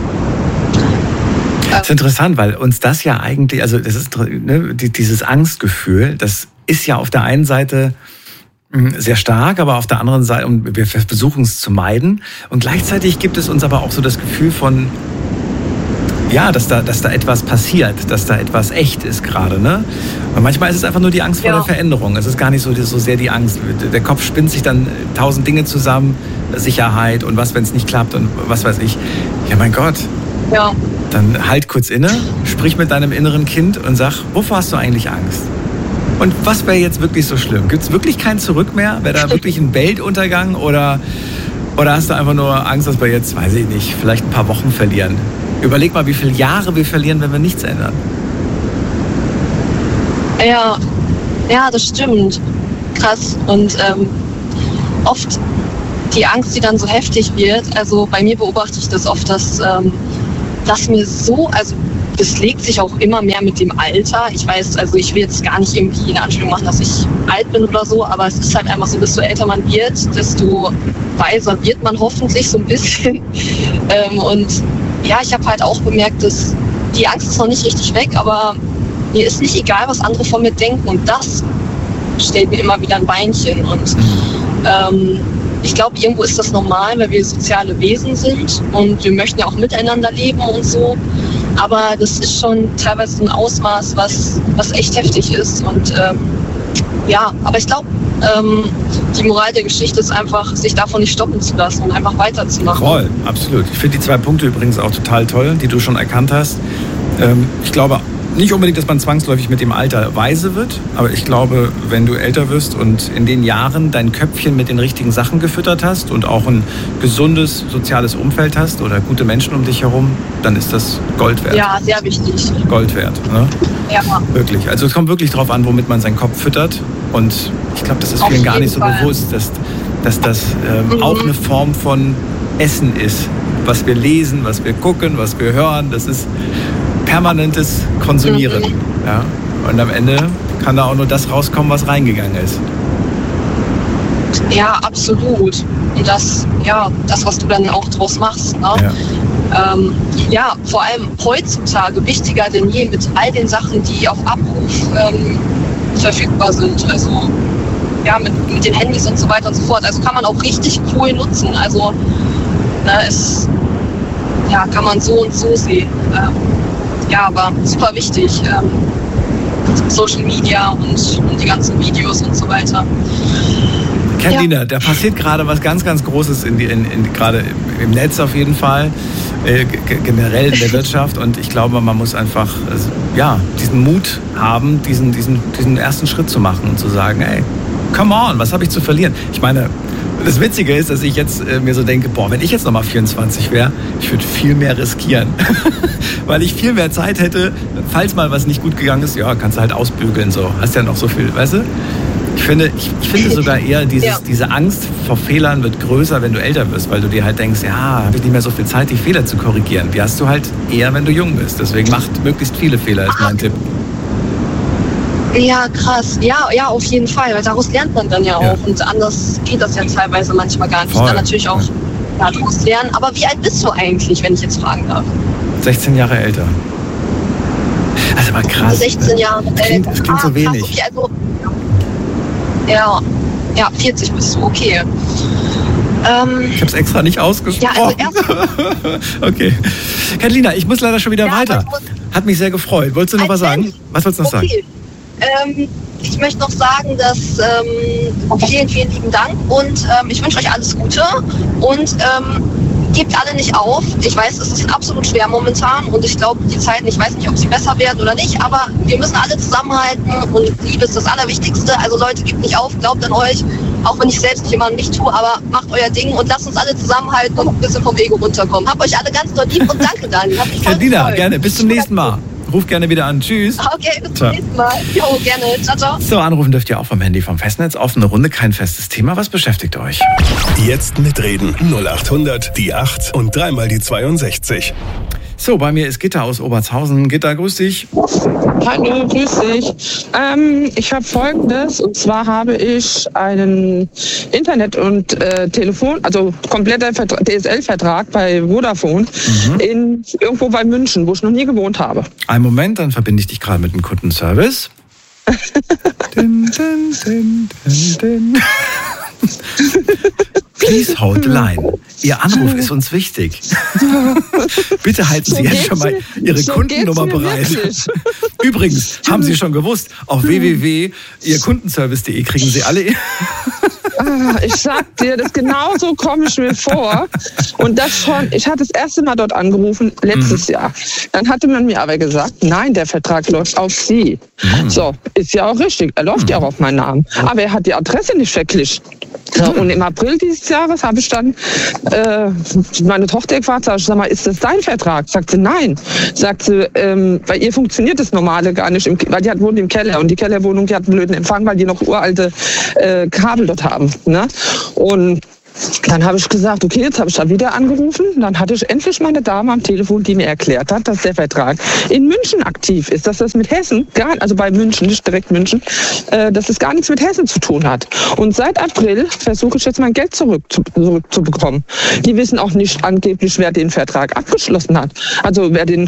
S3: Das ist interessant, weil uns das ja eigentlich, also das ist dieses Angstgefühl, das ist ja auf der einen Seite sehr stark, aber auf der anderen Seite, und wir versuchen es zu meiden. Und gleichzeitig gibt es uns aber auch so das Gefühl von, dass da etwas passiert, dass da etwas echt ist gerade, ne? Und manchmal ist es einfach nur die Angst vor der Veränderung. Es ist gar nicht so sehr die Angst. Der Kopf spinnt sich dann 1000 Dinge zusammen, Sicherheit und was, wenn es nicht klappt und was weiß ich. Ja, mein Gott.
S7: Ja.
S3: Dann halt kurz inne, sprich mit deinem inneren Kind und sag, wovor hast du eigentlich Angst? Und was wäre jetzt wirklich so schlimm? Gibt es wirklich kein Zurück mehr? Wäre da wirklich ein Weltuntergang oder hast du einfach nur Angst, dass wir jetzt, weiß ich nicht, vielleicht ein paar Wochen verlieren? Überleg mal, wie viele Jahre wir verlieren, wenn wir nichts ändern.
S7: Ja, das stimmt. Krass. Und oft die Angst, die dann so heftig wird, also bei mir beobachte ich das oft, dass mir so, also das legt sich auch immer mehr mit dem Alter. Ich weiß, also ich will jetzt gar nicht irgendwie in Anspielung machen, dass ich alt bin oder so, aber es ist halt einfach so, desto älter man wird, desto weiser wird man hoffentlich so ein bisschen. Und ja, ich habe halt auch bemerkt, dass die Angst ist noch nicht richtig weg, aber mir ist nicht egal, was andere von mir denken. Und das stellt mir immer wieder ein Beinchen. Und ich glaube, irgendwo ist das normal, weil wir soziale Wesen sind und wir möchten ja auch miteinander leben und so. Aber das ist schon teilweise ein Ausmaß, was echt heftig ist. Und ja, aber ich glaube, die Moral der Geschichte ist einfach, sich davon nicht stoppen zu lassen und einfach weiterzumachen.
S3: Voll, absolut. Ich finde die 2 Punkte übrigens auch total toll, die du schon erkannt hast. Ich glaube nicht unbedingt, dass man zwangsläufig mit dem Alter weise wird, aber ich glaube, wenn du älter wirst und in den Jahren dein Köpfchen mit den richtigen Sachen gefüttert hast und auch ein gesundes soziales Umfeld hast oder gute Menschen um dich herum, dann ist das Gold wert.
S7: Ja, sehr wichtig.
S3: Gold wert, ne?
S7: Ja.
S3: Wirklich. Also es kommt wirklich drauf an, womit man seinen Kopf füttert. Und ich glaube, das ist vielen gar nicht so bewusst, dass das auch eine Form von Essen ist. Was wir lesen, was wir gucken, was wir hören, das ist permanentes Konsumieren. Ja? Und am Ende kann da auch nur das rauskommen, was reingegangen ist.
S7: Ja, absolut. Und das, was du dann auch draus machst. Ne? Ja. Vor allem heutzutage wichtiger denn je mit all den Sachen, die auf Abruf verfügbar sind. Also ja, mit den Handys und so weiter und so fort. Also kann man auch richtig cool nutzen. Also kann man so und so sehen. Ja, aber super wichtig. Social Media und die ganzen Videos und so weiter.
S3: Carolina, da passiert gerade was ganz, ganz Großes gerade im Netz auf jeden Fall, generell in der Wirtschaft. Und ich glaube, man muss einfach diesen Mut haben, diesen ersten Schritt zu machen und zu sagen, hey, come on, was habe ich zu verlieren? Ich meine, das Witzige ist, dass ich jetzt mir so denke, wenn ich jetzt nochmal 24 wäre, ich würde viel mehr riskieren. Weil ich viel mehr Zeit hätte, falls mal was nicht gut gegangen ist, kannst du halt ausbügeln, so. Hast ja noch so viel, weißt du? Ich finde sogar eher, diese Angst vor Fehlern wird größer, wenn du älter wirst, weil du dir halt denkst, habe ich nicht mehr so viel Zeit, die Fehler zu korrigieren. Die hast du halt eher, wenn du jung bist. Deswegen macht möglichst viele Fehler, ist mein Tipp.
S7: Ja, krass. Ja, auf jeden Fall, weil daraus lernt man dann ja auch. Und anders geht das ja teilweise manchmal gar nicht. Dann natürlich auch daraus lernen. Aber wie alt bist du eigentlich, wenn ich jetzt fragen darf?
S3: 16 Jahre älter. Also aber krass.
S7: 16 Jahre älter.
S3: Das klingt so wenig.
S7: Krass, okay, also, ja, 40 bist du, okay.
S3: Ich habe es extra nicht ausgesprochen.
S7: Ja, also
S3: okay. Carolina, ich muss leider schon wieder weiter. Hat mich sehr gefreut. Wolltest du noch was sagen? Was wolltest du noch sagen?
S7: Ich möchte noch sagen, dass vielen, vielen lieben Dank und ich wünsche euch alles Gute und gebt alle nicht auf. Ich weiß, es ist absolut schwer momentan und ich glaube, die Zeiten, ich weiß nicht, ob sie besser werden oder nicht, aber wir müssen alle zusammenhalten und Liebe ist das Allerwichtigste. Also Leute, gebt nicht auf, glaubt an euch, auch wenn ich selbst nicht immer an mich tue, aber macht euer Ding und lasst uns alle zusammenhalten und ein bisschen vom Ego runterkommen. Habt euch alle ganz doll lieb und danke, Dani.
S3: Carolina, gerne. Bis zum nächsten Mal. Ruf gerne wieder an. Tschüss.
S7: Okay, bis zum nächsten Mal. Jo, gerne. Ciao, ciao.
S3: So, anrufen dürft ihr auch vom Handy vom Festnetz. Offene Runde, kein festes Thema. Was beschäftigt euch?
S1: Jetzt mitreden. 0800 die 8 und dreimal die 62.
S3: So, bei mir ist Gitta aus Obertshausen. Gitta, grüß dich.
S8: Hallo, grüß dich. Ich habe Folgendes, und zwar habe ich einen Internet- und Telefon, also kompletter DSL-Vertrag bei Vodafone irgendwo bei München, wo ich noch nie gewohnt habe.
S3: Einen Moment, dann verbinde ich dich gerade mit dem Kundenservice. Please hold the line. Ihr Anruf ist uns wichtig. Bitte halten Sie jetzt schon mal Ihre Kundennummer bereit. Übrigens, haben Sie schon gewusst, auf www.ihrkundenservice.de kriegen Sie alle...
S8: Ich sag dir, das genauso komme ich mir vor. Und das schon, ich hatte das erste Mal dort angerufen, letztes Jahr. Dann hatte man mir aber gesagt, nein, der Vertrag läuft auf Sie. So, ist ja auch richtig, er läuft ja auch auf meinen Namen. Aber er hat die Adresse nicht verglichen. So, und im April dieses Jahres habe ich dann meine Tochter gefragt, sag mal, ist das dein Vertrag? Sagt sie, nein. Sagt sie, bei ihr funktioniert das Normale gar nicht, weil die wohnt im Keller und die Kellerwohnung, die hat einen blöden Empfang, weil die noch uralte Kabel dort haben. Ne? Und Dann habe ich gesagt, okay, jetzt habe ich da wieder angerufen. Dann hatte ich endlich meine Dame am Telefon, die mir erklärt hat, dass der Vertrag in München aktiv ist, dass das mit Hessen, also bei München, nicht direkt München, dass es gar nichts mit Hessen zu tun hat. Und seit April versuche ich jetzt mein Geld zurückzubekommen. Die wissen auch nicht angeblich, wer den Vertrag abgeschlossen hat. Also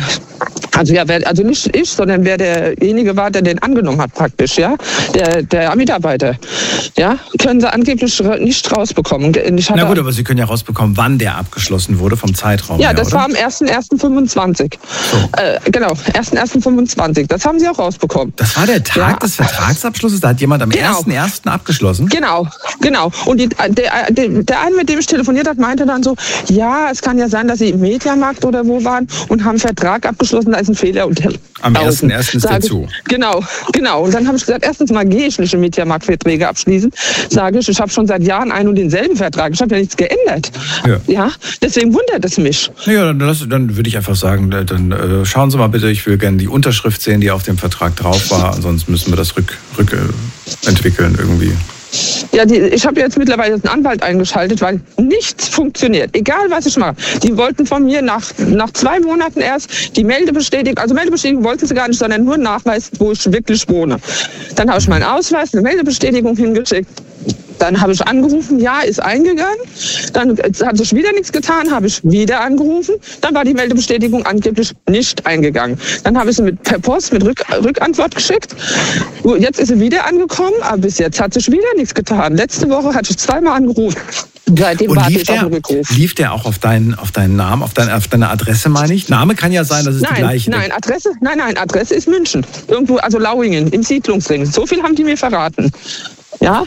S8: nicht ich, sondern wer derjenige war, der den angenommen hat praktisch, ja, der Mitarbeiter, ja, können sie angeblich nicht rausbekommen.
S3: Na gut, aber Sie können ja rausbekommen, wann der abgeschlossen wurde vom Zeitraum.
S8: Ja,
S3: her,
S8: das
S3: oder?
S8: war am 1.1.25. So. Genau, 1.1.25. Das haben Sie auch rausbekommen.
S3: Das war der Tag des Vertragsabschlusses? Da hat jemand am 1.1. abgeschlossen?
S8: Genau. Und der eine, mit dem ich telefoniert habe, meinte dann so, ja, es kann ja sein, dass Sie im Mediamarkt oder wo waren und haben einen Vertrag abgeschlossen, da ist ein Fehler.
S3: Am 1.1. ist der zu.
S8: Genau. Und dann habe ich gesagt, erstens mal gehe ich nicht im Mediamarkt-Verträge abschließen. Sage ich habe schon seit Jahren einen und denselben Vertrag. Ich habe ja nichts geändert. Ja, deswegen wundert es mich.
S3: Ja, dann würde ich einfach sagen, dann schauen Sie mal bitte, ich will gerne die Unterschrift sehen, die auf dem Vertrag drauf war. Ansonsten müssen wir das rückentwickeln irgendwie.
S8: Ja, ich habe jetzt mittlerweile einen Anwalt eingeschaltet, weil nichts funktioniert. Egal, was ich mache. Die wollten von mir nach 2 Monaten erst die Meldebestätigung, also Meldebestätigung wollten sie gar nicht, sondern nur Nachweis, wo ich wirklich wohne. Dann habe ich meinen Ausweis, eine Meldebestätigung hingeschickt. Dann habe ich angerufen, ja, ist eingegangen. Dann hat sich wieder nichts getan, habe ich wieder angerufen. Dann war die Meldebestätigung angeblich nicht eingegangen. Dann habe ich sie per Post mit Rückantwort geschickt. Jetzt ist sie wieder angekommen, aber bis jetzt hat sich wieder nichts getan. Letzte Woche hatte ich 2-mal angerufen. Seitdem warte ich auf den Rückruf.
S3: Lief der auch auf deinen Namen, auf deine Adresse, meine ich? Name kann ja sein, dass es die gleiche ist.
S8: Adresse ist München. Irgendwo, also Lauingen, im Siedlungsring. So viel haben die mir verraten. Ja,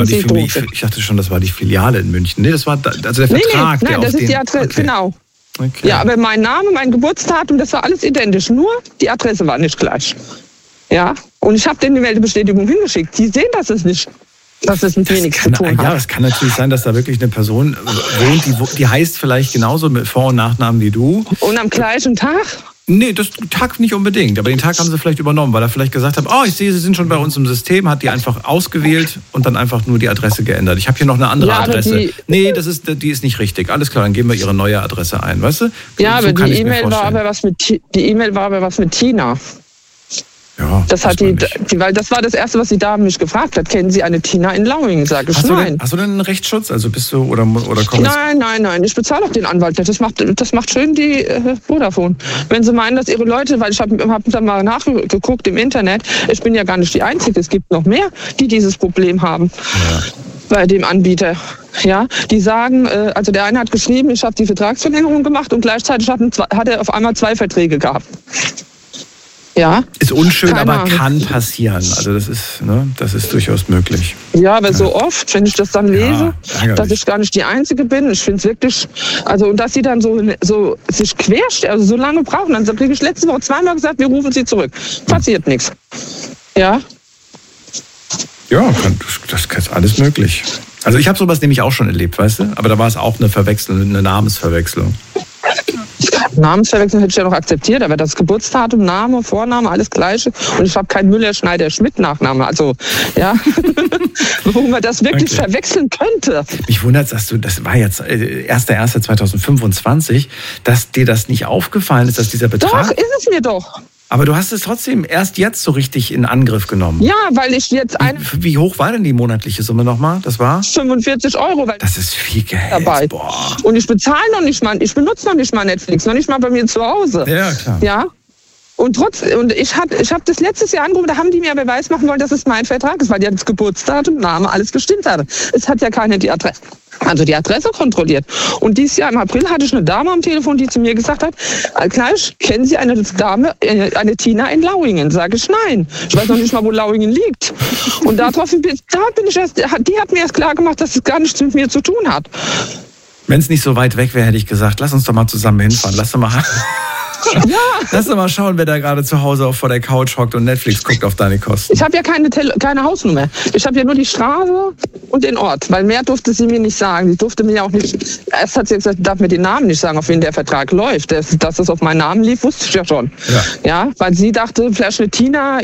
S3: ich dachte schon, das war die Filiale in München. Nee, das war also der Vertrag.
S8: Nein, das ist die Adresse, okay. Genau. Okay. Ja, aber mein Name, mein Geburtsdatum, das war alles identisch. Nur die Adresse war nicht gleich. Ja, und ich habe denen die Meldebestätigung hingeschickt. Die sehen das nicht. Dass es mit mir nichts zu tun hat.
S3: Ja, es kann natürlich sein, dass da wirklich eine Person wohnt, die heißt vielleicht genauso mit Vor- und Nachnamen wie du.
S8: Und am gleichen Tag?
S3: Nee, das Tag nicht unbedingt. Aber den Tag haben sie vielleicht übernommen, weil er vielleicht gesagt hat, ich sehe, Sie sind schon bei uns im System, hat die einfach ausgewählt und dann einfach nur die Adresse geändert. Ich habe hier noch eine andere Adresse. Nee, die ist nicht richtig. Alles klar, dann geben wir Ihre neue Adresse ein, weißt du?
S8: Ja, so aber die E-Mail war aber was mit Tina.
S3: Ja,
S8: das hat weil das war das Erste, was die Dame mich gefragt hat. Kennen Sie eine Tina in Lauingen? Sag ich, nein.
S3: Hast du denn einen Rechtsschutz? Also bist du oder kommst?
S8: Nein. Ich bezahle auch den Anwalt. Das macht schön die Vodafone. Wenn Sie meinen, dass Ihre Leute, weil ich habe da mal nachgeguckt im Internet, ich bin ja gar nicht die Einzige. Es gibt noch mehr, die dieses Problem haben. Ja. Bei dem Anbieter. Ja, die sagen, also der eine hat geschrieben, ich habe die Vertragsverlängerung gemacht und gleichzeitig hat er auf einmal 2 Verträge gehabt. Ja.
S3: Ist unschön, aber kann passieren. Also das ist durchaus möglich.
S8: Ja, aber so oft, wenn ich das dann lese, dass ich gar nicht die Einzige bin, ich finde es wirklich, also und dass sie dann so sich querstellen, also so lange brauchen, dann kriege ich letzte Woche 2-mal gesagt, wir rufen sie zurück. Passiert nichts. Ja.
S3: Ja, das ist alles möglich. Also ich habe sowas nämlich auch schon erlebt, weißt du? Aber da war es auch eine Namensverwechslung.
S8: Namensverwechslung hätte ich ja noch akzeptiert, aber das Geburtsdatum, Name, Vorname, alles Gleiche. Und ich habe keinen Müller-Schneider-Schmidt-Nachname. Also, ja, wo man das wirklich verwechseln könnte.
S3: Mich wundert, dass das war jetzt 1.1.2025, dass dir das nicht aufgefallen ist, dass dieser Betrag...
S8: Doch, ist es mir doch.
S3: Aber du hast es trotzdem erst jetzt so richtig in Angriff genommen.
S8: Ja, weil ich jetzt
S3: Wie hoch war denn die monatliche Summe nochmal? Das war?
S8: 45 €.
S3: Das ist viel Geld.
S8: Dabei.
S3: Boah.
S8: Und ich bezahle noch nicht mal, ich benutze noch nicht mal Netflix, noch nicht mal bei mir zu Hause.
S3: Ja, klar.
S8: Ja. Und ich habe das letztes Jahr angerufen, da haben die mir Beweis machen wollen, dass es mein Vertrag ist, weil ja das Geburtsdatum, Name, alles gestimmt hatte. Es hat ja keiner die Adresse kontrolliert. Und dieses Jahr im April hatte ich eine Dame am Telefon, die zu mir gesagt hat, gleich, kennen Sie eine Dame, eine Tina in Lauingen? Sage ich, nein. Ich weiß noch nicht mal, wo Lauingen liegt. Und die hat mir erst klar gemacht, dass es gar nichts mit mir zu tun hat.
S3: Wenn es nicht so weit weg wäre, hätte ich gesagt, lass uns doch mal zusammen hinfahren. Lass doch mal...
S8: Ja.
S3: Lass doch mal schauen, wer da gerade zu Hause vor der Couch hockt und Netflix guckt auf deine Kosten.
S8: Ich habe ja keine Hausnummer. Ich habe ja nur die Straße und den Ort, weil mehr durfte sie mir nicht sagen. Sie durfte mir ja auch nicht, erst hat sie gesagt, sie darf mir den Namen nicht sagen, auf wen der Vertrag läuft. Dass es auf meinen Namen lief, wusste ich ja schon. Ja, weil sie dachte, vielleicht eine Tina,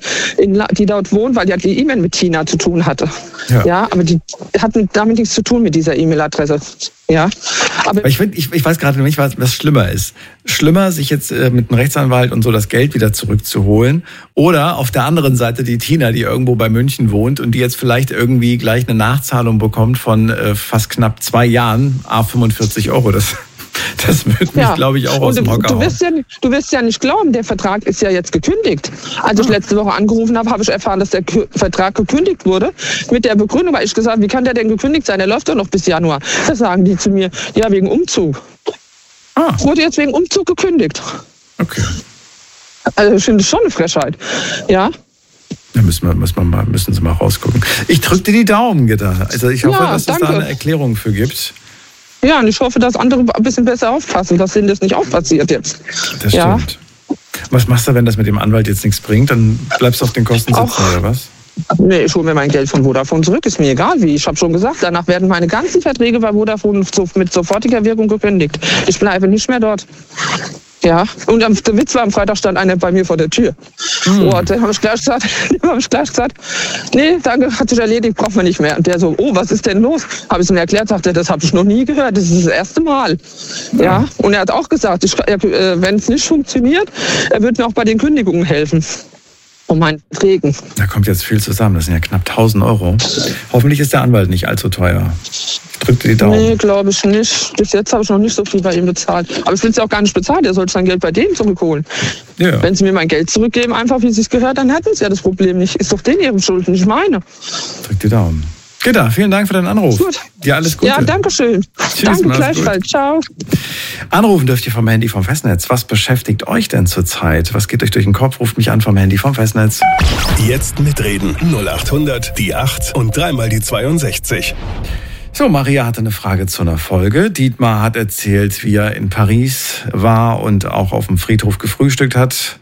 S8: die dort wohnt, weil die hat die E-Mail mit Tina zu tun hatte. Ja, aber die hat damit nichts zu tun mit dieser E-Mail-Adresse. Ja, aber
S3: ich weiß gerade nicht, was schlimmer ist. Schlimmer, sich jetzt mit einem Rechtsanwalt und so das Geld wieder zurückzuholen, oder auf der anderen Seite die Tina, die irgendwo bei München wohnt und die jetzt vielleicht irgendwie gleich eine Nachzahlung bekommt von fast knapp 2 Jahren, 45 €. Das wird mich, glaube ich, auch aus dem Hocker hauen.
S8: Du wirst ja nicht glauben, der Vertrag ist ja jetzt gekündigt. Als ich letzte Woche angerufen habe, habe ich erfahren, dass der Vertrag gekündigt wurde. Mit der Begründung, weil ich gesagt habe, wie kann der denn gekündigt sein? Der läuft doch noch bis Januar. Da sagen die zu mir, ja, wegen Umzug. Wurde jetzt wegen Umzug gekündigt.
S3: Okay.
S8: Also ich finde das schon eine Frechheit. Ja.
S3: Da müssen Sie mal rausgucken. Ich drücke dir die Daumen, Gitta. Also ich hoffe, dass es da eine Erklärung für gibt.
S8: Ja, und ich hoffe, dass andere ein bisschen besser aufpassen, dass denen das nicht auch passiert jetzt.
S3: Das stimmt. Was machst du, wenn das mit dem Anwalt jetzt nichts bringt? Dann bleibst du auf den Kosten sitzen, oder was?
S8: Nee, ich hole mir mein Geld von Vodafone zurück, ist mir egal wie. Ich habe schon gesagt, danach werden meine ganzen Verträge bei Vodafone mit sofortiger Wirkung gekündigt. Ich bleibe nicht mehr dort. Ja, und der Witz war, am Freitag stand einer bei mir vor der Tür. Und dann habe ich gleich gesagt, nee, danke, hat sich erledigt, braucht man nicht mehr. Und der so, was ist denn los? Habe ich ihm erklärt, sagte er, das habe ich noch nie gehört, das ist das erste Mal. Ja, und er hat auch gesagt, wenn es nicht funktioniert, er wird mir auch bei den Kündigungen helfen. Um meinen Verträgen.
S3: Da kommt jetzt viel zusammen, das sind ja knapp 1.000 €. Hoffentlich ist der Anwalt nicht allzu teuer. Ich drücke dir die Daumen.
S8: Nee, glaube ich nicht. Bis jetzt habe ich noch nicht so viel bei ihm bezahlt. Aber ich will es ja auch gar nicht bezahlen, er soll sein Geld bei denen zurückholen. Ja. Wenn sie mir mein Geld zurückgeben, einfach wie sie es gehört, dann hätten sie ja das Problem nicht. Ist doch denen ihre Schuld, nicht meine.
S3: Drück die Daumen. Gitta, vielen Dank für deinen Anruf.
S8: Gut.
S3: Dir alles Gute.
S8: Ja, danke schön.
S3: Tschüss,
S8: danke gleichfalls. Ciao.
S3: Anrufen dürft ihr vom Handy vom Festnetz. Was beschäftigt euch denn zurzeit? Was geht euch durch den Kopf? Ruft mich an vom Handy vom Festnetz.
S1: Jetzt mitreden. 0800 die 8 und 3 die 62.
S3: So, Maria hatte eine Frage zu einer Folge. Dietmar hat erzählt, wie er in Paris war und auch auf dem Friedhof gefrühstückt hat.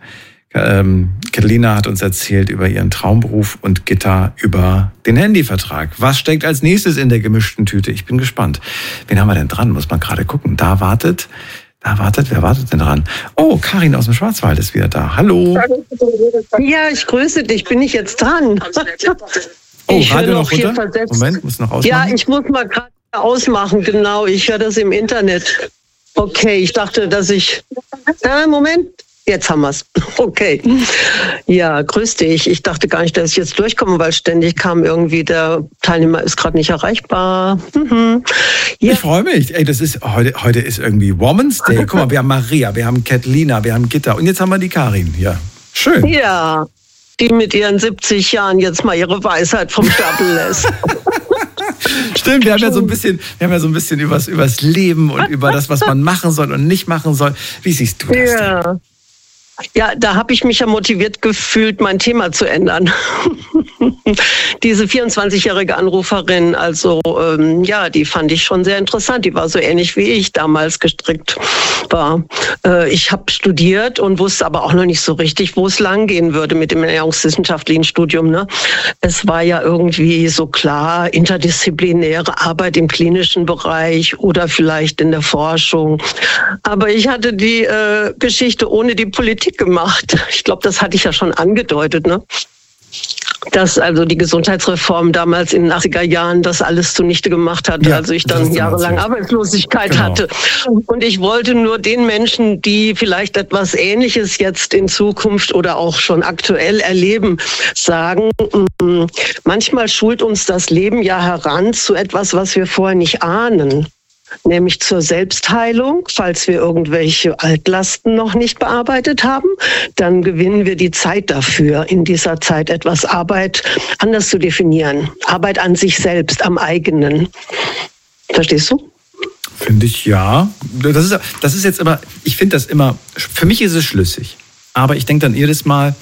S3: Catalina hat uns erzählt über ihren Traumberuf und Gitta über den Handyvertrag. Was steckt als nächstes in der gemischten Tüte? Ich bin gespannt. Wen haben wir denn dran? Muss man gerade gucken. Wer wartet denn dran? Oh, Karin aus dem Schwarzwald ist wieder da. Hallo.
S9: Ja, ich grüße dich. Bin ich jetzt dran?
S3: Oh, Radio noch runter? Moment, muss noch ausmachen.
S9: Ja, ich muss mal gerade ausmachen, genau. Ich höre das im Internet. Okay, ich dachte, dass ich... Moment. Jetzt haben wir's. Okay. Ja, grüß dich. Ich dachte gar nicht, dass ich jetzt durchkomme, weil ständig kam irgendwie, der Teilnehmer ist gerade nicht erreichbar.
S3: Ja. Ich freue mich. Ey, das ist heute ist irgendwie Woman's Day. Guck mal, wir haben Maria, wir haben Catalina, wir haben Gitta und jetzt haben wir die Karin. Ja, schön.
S9: Ja, die mit ihren 70 Jahren jetzt mal ihre Weisheit vom Stapel lässt.
S3: Stimmt, wir haben ja so ein bisschen übers Leben und über das, was man machen soll und nicht machen soll. Wie siehst du das denn?
S9: Ja, da habe ich mich ja motiviert gefühlt, mein Thema zu ändern. Diese 24-jährige Anruferin, also die fand ich schon sehr interessant. Die war so ähnlich wie ich damals gestrickt war. Ich habe studiert und wusste aber auch noch nicht so richtig, wo es lang gehen würde mit dem ernährungswissenschaftlichen Studium. Ne? Es war ja irgendwie so klar, interdisziplinäre Arbeit im klinischen Bereich oder vielleicht in der Forschung. Aber ich hatte die Geschichte ohne die Politik gemacht. Ich glaube, das hatte ich ja schon angedeutet, ne? Dass also die Gesundheitsreform damals in den 80er Jahren das alles zunichte gemacht hat, also ich dann jahrelang Arbeitslosigkeit hatte. Und ich wollte nur den Menschen, die vielleicht etwas Ähnliches jetzt in Zukunft oder auch schon aktuell erleben, sagen, manchmal schult uns das Leben ja heran zu etwas, was wir vorher nicht ahnen. Nämlich zur Selbstheilung, falls wir irgendwelche Altlasten noch nicht bearbeitet haben, dann gewinnen wir die Zeit dafür, in dieser Zeit etwas Arbeit anders zu definieren. Arbeit an sich selbst, am eigenen. Verstehst du?
S3: Finde ich, ja. Das ist jetzt immer, ich finde das immer, für mich ist es schlüssig. Aber ich denke dann jedes Mal,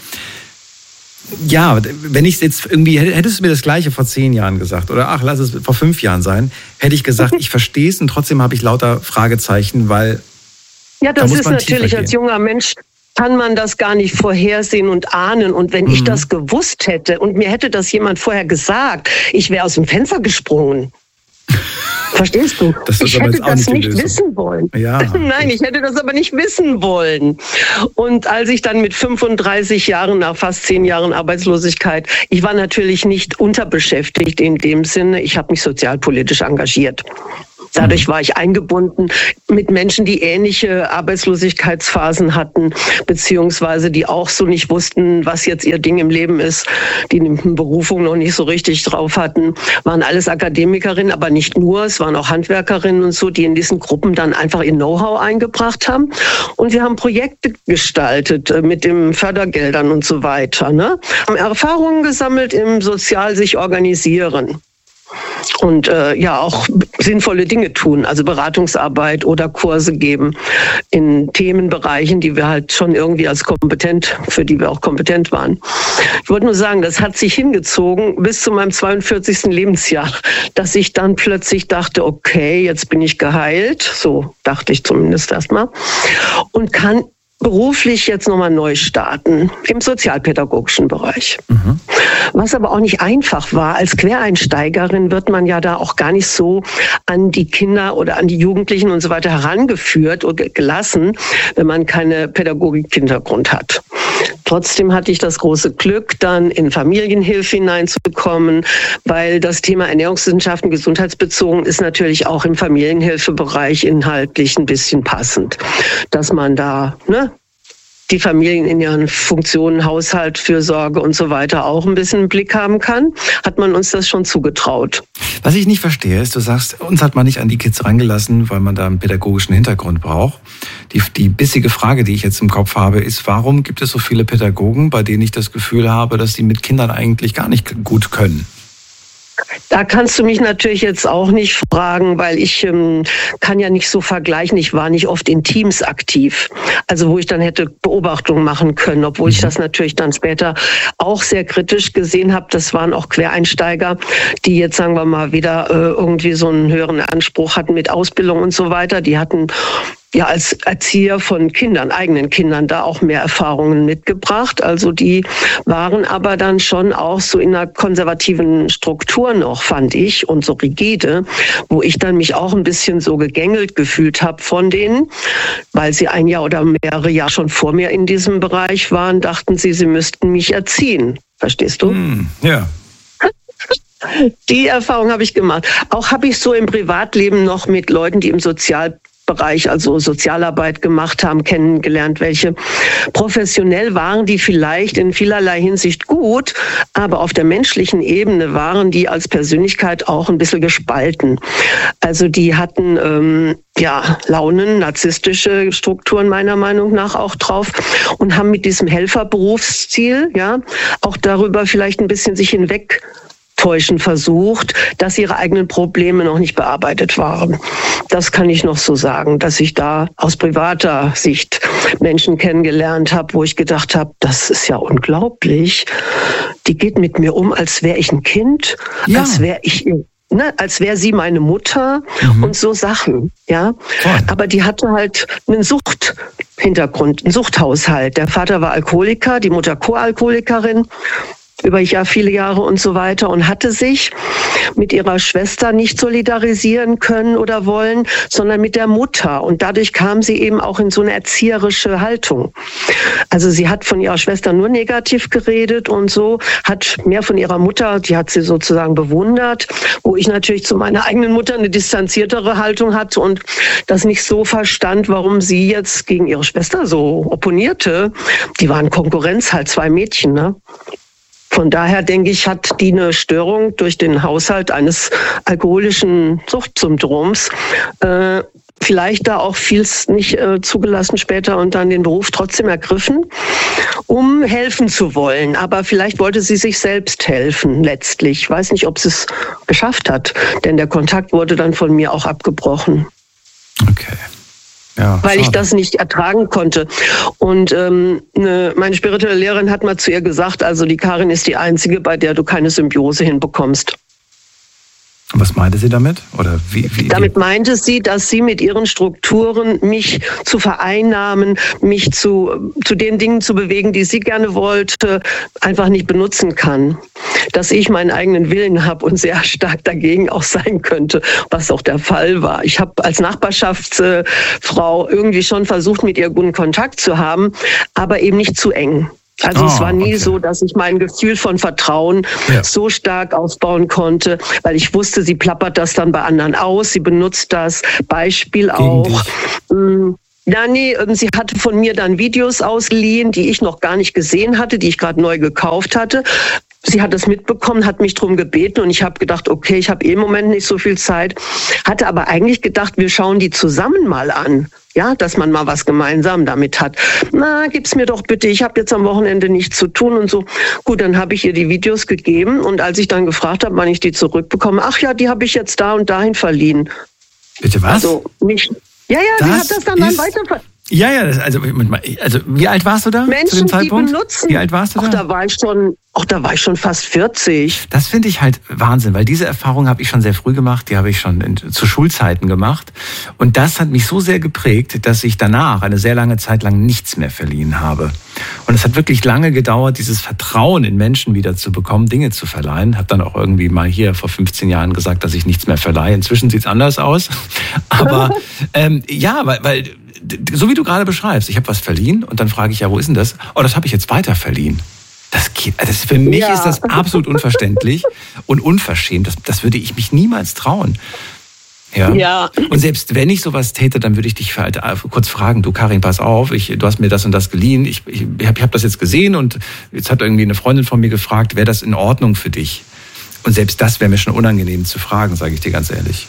S3: ja, wenn ich es jetzt irgendwie, hättest du mir das Gleiche vor 10 Jahren gesagt oder lass es vor 5 Jahren sein, hätte ich gesagt, ich verstehe es und trotzdem habe ich lauter Fragezeichen, weil
S9: Ja, das ist natürlich als junger Mensch, kann man das gar nicht vorhersehen und ahnen. Und wenn ich das gewusst hätte und mir hätte das jemand vorher gesagt, ich wäre aus dem Fenster gesprungen. Verstehst du? Ich hätte das nicht wissen wollen.
S3: Ja.
S9: Nein, ich hätte das aber nicht wissen wollen. Und als ich dann mit 35 Jahren, nach fast 10 Jahren Arbeitslosigkeit, ich war natürlich nicht unterbeschäftigt in dem Sinne, ich habe mich sozialpolitisch engagiert. Dadurch war ich eingebunden mit Menschen, die ähnliche Arbeitslosigkeitsphasen hatten, beziehungsweise die auch so nicht wussten, was jetzt ihr Ding im Leben ist, die eine Berufung noch nicht so richtig drauf hatten, waren alles Akademikerinnen, aber nicht nur, es waren auch Handwerkerinnen und so, die in diesen Gruppen dann einfach ihr Know-how eingebracht haben. Und wir haben Projekte gestaltet mit den Fördergeldern und so weiter, ne? Haben Erfahrungen gesammelt im sozial sich organisieren. Und auch sinnvolle Dinge tun, also Beratungsarbeit oder Kurse geben in Themenbereichen, die wir halt schon irgendwie für die wir auch kompetent waren. Ich wollte nur sagen, das hat sich hingezogen bis zu meinem 42. Lebensjahr, dass ich dann plötzlich dachte, okay, jetzt bin ich geheilt, so dachte ich zumindest erstmal, und kann beruflich jetzt nochmal neu starten im sozialpädagogischen Bereich. Was aber auch nicht einfach war. Als Quereinsteigerin wird man ja da auch gar nicht so an die Kinder oder an die Jugendlichen und so weiter herangeführt oder gelassen, wenn man keine Pädagogik-Hintergrund hat. Trotzdem hatte ich das große Glück, dann in Familienhilfe hineinzukommen, weil das Thema Ernährungswissenschaften, gesundheitsbezogen ist natürlich auch im Familienhilfebereich inhaltlich ein bisschen passend, dass man da die Familien in ihren Funktionen, Haushalt, Fürsorge und so weiter auch ein bisschen im Blick haben kann, hat man uns das schon zugetraut.
S3: Was ich nicht verstehe, ist, du sagst, uns hat man nicht an die Kids rangelassen, weil man da einen pädagogischen Hintergrund braucht. Die bissige Frage, die ich jetzt im Kopf habe, ist, warum gibt es so viele Pädagogen, bei denen ich das Gefühl habe, dass die mit Kindern eigentlich gar nicht gut können?
S9: Da kannst du mich natürlich jetzt auch nicht fragen, weil ich kann ja nicht so vergleichen. Ich war nicht oft in Teams aktiv, also wo ich dann hätte Beobachtungen machen können, obwohl ich das natürlich dann später auch sehr kritisch gesehen habe. Das waren auch Quereinsteiger, die jetzt, sagen wir mal, wieder irgendwie so einen höheren Anspruch hatten mit Ausbildung und so weiter. Die hatten ja als Erzieher von Kindern, eigenen Kindern, da auch mehr Erfahrungen mitgebracht. Also die waren aber dann schon auch so in einer konservativen Struktur noch, fand ich, und so rigide, wo ich dann mich auch ein bisschen so gegängelt gefühlt habe von denen, weil sie ein Jahr oder mehrere Jahre schon vor mir in diesem Bereich waren, dachten sie müssten mich erziehen. Verstehst du?
S3: Ja.
S9: Die Erfahrung habe ich gemacht. Auch habe ich so im Privatleben noch mit Leuten, die im Sozialbereich, also Sozialarbeit gemacht haben, kennengelernt, welche professionell waren, die vielleicht in vielerlei Hinsicht gut, aber auf der menschlichen Ebene waren die als Persönlichkeit auch ein bisschen gespalten. Also die hatten Launen, narzisstische Strukturen meiner Meinung nach auch drauf und haben mit diesem Helferberufsziel auch darüber vielleicht ein bisschen sich hinwegtäuschen versucht, dass ihre eigenen Probleme noch nicht bearbeitet waren. Das kann ich noch so sagen, dass ich da aus privater Sicht Menschen kennengelernt habe, wo ich gedacht habe, das ist ja unglaublich. Die geht mit mir um, als wäre ich ein Kind, als wäre ich als wäre sie meine Mutter und so Sachen, Aber die hatte halt einen Suchthintergrund, einen Suchthaushalt. Der Vater war Alkoholiker, die Mutter Co-Alkoholikerin, über viele Jahre und so weiter, und hatte sich mit ihrer Schwester nicht solidarisieren können oder wollen, sondern mit der Mutter. Und dadurch kam sie eben auch in so eine erzieherische Haltung. Also sie hat von ihrer Schwester nur negativ geredet und so, hat mehr von ihrer Mutter, die hat sie sozusagen bewundert, wo ich natürlich zu meiner eigenen Mutter eine distanziertere Haltung hatte und das nicht so verstand, warum sie jetzt gegen ihre Schwester so opponierte. Die waren Konkurrenz, halt 2 Mädchen, ne? Von daher denke ich, hat die eine Störung durch den Haushalt eines alkoholischen Suchtsyndroms. Vielleicht da auch vieles nicht zugelassen später und dann den Beruf trotzdem ergriffen, um helfen zu wollen. Aber vielleicht wollte sie sich selbst helfen letztlich. Ich weiß nicht, ob sie es geschafft hat, denn der Kontakt wurde dann von mir auch abgebrochen.
S3: Okay. Ja,
S9: weil ich das nicht ertragen konnte. Und meine spirituelle Lehrerin hat mal zu ihr gesagt, also die Karin ist die Einzige, bei der du keine Symbiose hinbekommst.
S3: Was meinte sie damit? Oder wie
S9: damit meinte sie, dass sie mit ihren Strukturen mich zu vereinnahmen, mich zu den Dingen zu bewegen, die sie gerne wollte, einfach nicht benutzen kann. Dass ich meinen eigenen Willen habe und sehr stark dagegen auch sein könnte, was auch der Fall war. Ich habe als Nachbarschaftsfrau irgendwie schon versucht, mit ihr guten Kontakt zu haben, aber eben nicht zu eng. Also es war nie so, dass ich mein Gefühl von Vertrauen so stark aufbauen konnte, weil ich wusste, sie plappert das dann bei anderen aus, sie benutzt das Beispiel auch. Sie hatte von mir dann Videos ausgeliehen, die ich noch gar nicht gesehen hatte, die ich gerade neu gekauft hatte. Sie hat das mitbekommen, hat mich drum gebeten und ich habe gedacht, okay, ich habe im Moment nicht so viel Zeit, hatte aber eigentlich gedacht, wir schauen die zusammen mal an. Ja, dass man mal was gemeinsam damit hat. Na, gib's mir doch bitte, ich habe jetzt am Wochenende nichts zu tun und so. Gut, dann habe ich ihr die Videos gegeben und als ich dann gefragt habe, wann ich die zurückbekomme, ach ja, die habe ich jetzt da und dahin verliehen.
S3: Bitte was?
S9: Also, nicht. Ja, sie hat das dann weiter.
S3: Ja, also wie alt warst du da zu dem Zeitpunkt?
S9: Die benutzen.
S3: Wie alt warst du da?
S9: Da war ich schon fast 40.
S3: Das finde ich halt Wahnsinn, weil diese Erfahrung habe ich schon sehr früh gemacht, die habe ich schon zu Schulzeiten gemacht. Und das hat mich so sehr geprägt, dass ich danach eine sehr lange Zeit lang nichts mehr verliehen habe. Und es hat wirklich lange gedauert, dieses Vertrauen in Menschen wieder zu bekommen, Dinge zu verleihen. Habe dann auch irgendwie mal hier vor 15 Jahren gesagt, dass ich nichts mehr verleihe. Inzwischen sieht es anders aus. Aber weil so wie du gerade beschreibst, ich habe was verliehen und dann frage ich, ja, wo ist denn das? Oh, das habe ich jetzt weiter verliehen. Für mich ist das absolut unverständlich und unverschämt. Das würde ich mich niemals trauen. Ja. Und selbst wenn ich sowas täte, dann würde ich dich kurz fragen, du Karin, pass auf, du hast mir das und das geliehen, ich hab das jetzt gesehen und jetzt hat irgendwie eine Freundin von mir gefragt, wäre das in Ordnung für dich? Und selbst das wäre mir schon unangenehm zu fragen, sage ich dir ganz ehrlich.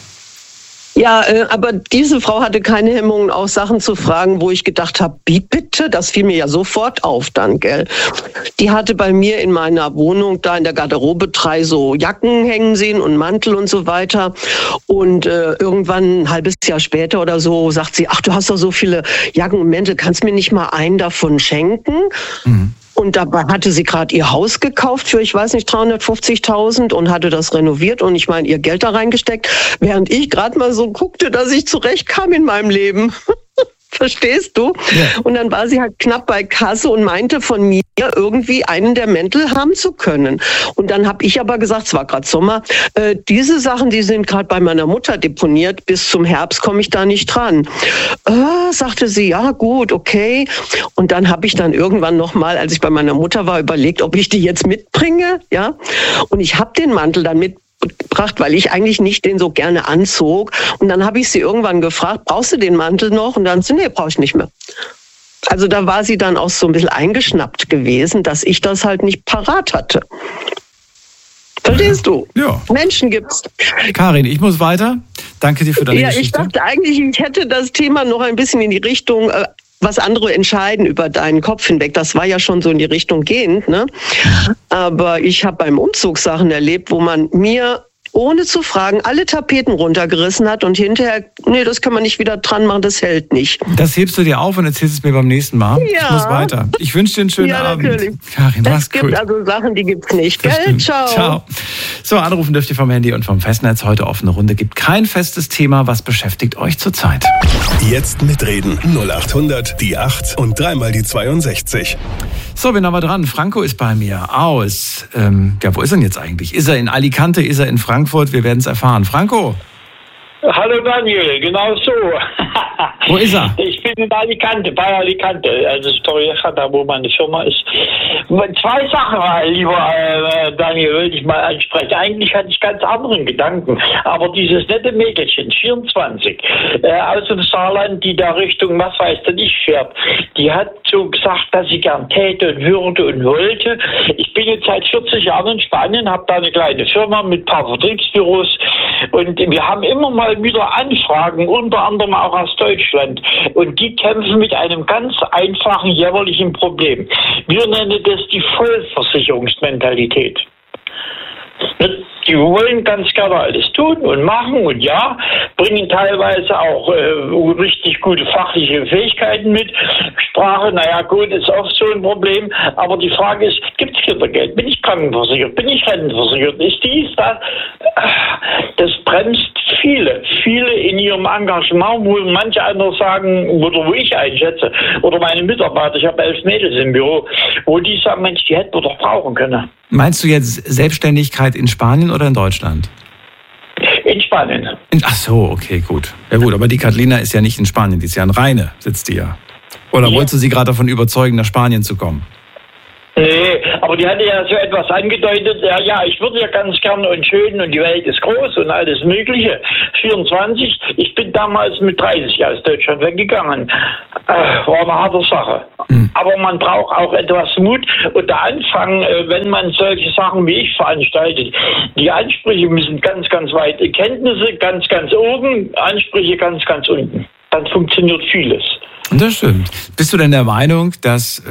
S9: Ja, aber diese Frau hatte keine Hemmungen, auch Sachen zu fragen, wo ich gedacht habe, wie bitte? Das fiel mir ja sofort auf dann, gell? Die hatte bei mir in meiner Wohnung da in der Garderobe 3 so Jacken hängen sehen und Mantel und so weiter. Und irgendwann ein halbes Jahr später oder so sagt sie, ach, du hast doch so viele Jacken und Mäntel, kannst mir nicht mal einen davon schenken? Mhm. Und dabei hatte sie gerade ihr Haus gekauft für, ich weiß nicht, 350.000 und hatte das renoviert und ich meine, ihr Geld da reingesteckt, während ich gerade mal so guckte, dass ich zurechtkam in meinem Leben. Verstehst du? Ja. Und dann war sie halt knapp bei Kasse und meinte von mir, irgendwie einen der Mäntel haben zu können. Und dann habe ich aber gesagt, es war gerade Sommer, diese Sachen, die sind gerade bei meiner Mutter deponiert, bis zum Herbst komme ich da nicht dran. Sagte sie, ja gut, okay. Und dann habe ich dann irgendwann nochmal, als ich bei meiner Mutter war, überlegt, ob ich die jetzt mitbringe. Ja. Und ich habe den Mantel dann mitgebracht, weil ich eigentlich nicht den so gerne anzog. Und dann habe ich sie irgendwann gefragt, brauchst du den Mantel noch? Und dann so, nee, brauche ich nicht mehr. Also da war sie dann auch so ein bisschen eingeschnappt gewesen, dass ich das halt nicht parat hatte. Verstehst du?
S3: Ja.
S9: Menschen gibt's.
S3: Karin, ich muss weiter. Danke dir für deine Geschichte.
S9: Ich dachte eigentlich, ich hätte das Thema noch ein bisschen in die Richtung, was andere entscheiden über deinen Kopf hinweg. Das war ja schon so in die Richtung gehend, ne? Aber ich habe beim Umzug Sachen erlebt, wo man mir ohne zu fragen, alle Tapeten runtergerissen hat und hinterher, nee, das kann man nicht wieder dran machen, das hält nicht.
S3: Das hebst du dir auf und erzählst es mir beim nächsten Mal. Ja. Ich muss weiter. Ich wünsche dir einen schönen Abend.
S9: Natürlich.
S3: Karin, mach's gut.
S9: Es gibt also Sachen, die gibt's nicht. Gell?
S3: Ciao. So, anrufen dürft ihr vom Handy und vom Festnetz. Heute offene Runde. Gibt kein festes Thema. Was beschäftigt euch zurzeit?
S1: Jetzt mitreden. 0800 die 8 und 3 die 62.
S3: So, wen haben wir dran? Franco ist bei mir aus. Wo ist er denn jetzt eigentlich? Ist er in Alicante? Ist er in Frankfurt? Wir werden es erfahren. Franco?
S10: Hallo Daniel, genau so.
S3: Wo ist er?
S10: Ich bin in Alicante, bei Alicante, also Torrevieja, da wo meine Firma ist. 2 Sachen, lieber Daniel, wollte ich mal ansprechen. Eigentlich hatte ich ganz anderen Gedanken, aber dieses nette Mädchen, 24, aus dem Saarland, die da Richtung, was weiß denn ich, fährt, die hat so gesagt, dass sie gern täte und würde und wollte. Ich bin jetzt seit 40 Jahren in Spanien, habe da eine kleine Firma mit ein paar Vertriebsbüros und wir haben immer mal wieder Anfragen, unter anderem auch aus Deutschland. Und die kämpfen mit einem ganz einfachen, jämmerlichen Problem. Wir nennen das die Vollversicherungsmentalität. Die wollen ganz gerne alles tun und machen und ja, bringen teilweise auch richtig gute fachliche Fähigkeiten mit. Sprache, naja gut, ist oft so ein Problem, aber die Frage ist, gibt es Kindergeld? Bin ich krankenversichert? Bin ich rentenversichert? Ist dies, das? Das bremst viele in ihrem Engagement, wo manche andere sagen, oder wo ich einschätze, oder meine Mitarbeiter, ich habe 11 Mädels im Büro, wo die sagen, Mensch, die hätten wir doch brauchen können.
S3: Meinst du jetzt Selbstständigkeit in Spanien oder in Deutschland?
S10: In Spanien.
S3: Ach so, okay, gut. Ja gut, aber die Catalina ist ja nicht in Spanien, die ist ja in Rheine, sitzt die ja. Oder wolltest du sie gerade davon überzeugen, nach Spanien zu kommen?
S10: Nee, aber die hatte ja so etwas angedeutet, ja, ich würde ja ganz gerne und schön und die Welt ist groß und alles Mögliche. 24, ich bin damals mit 30 aus Deutschland weggegangen. War eine harte Sache. Aber man braucht auch etwas Mut und der Anfang, wenn man solche Sachen wie ich veranstaltet, die Ansprüche müssen ganz, ganz weit, Kenntnisse ganz, ganz oben, Ansprüche ganz, ganz unten. Dann funktioniert vieles.
S3: Das stimmt. Bist du denn der Meinung, dass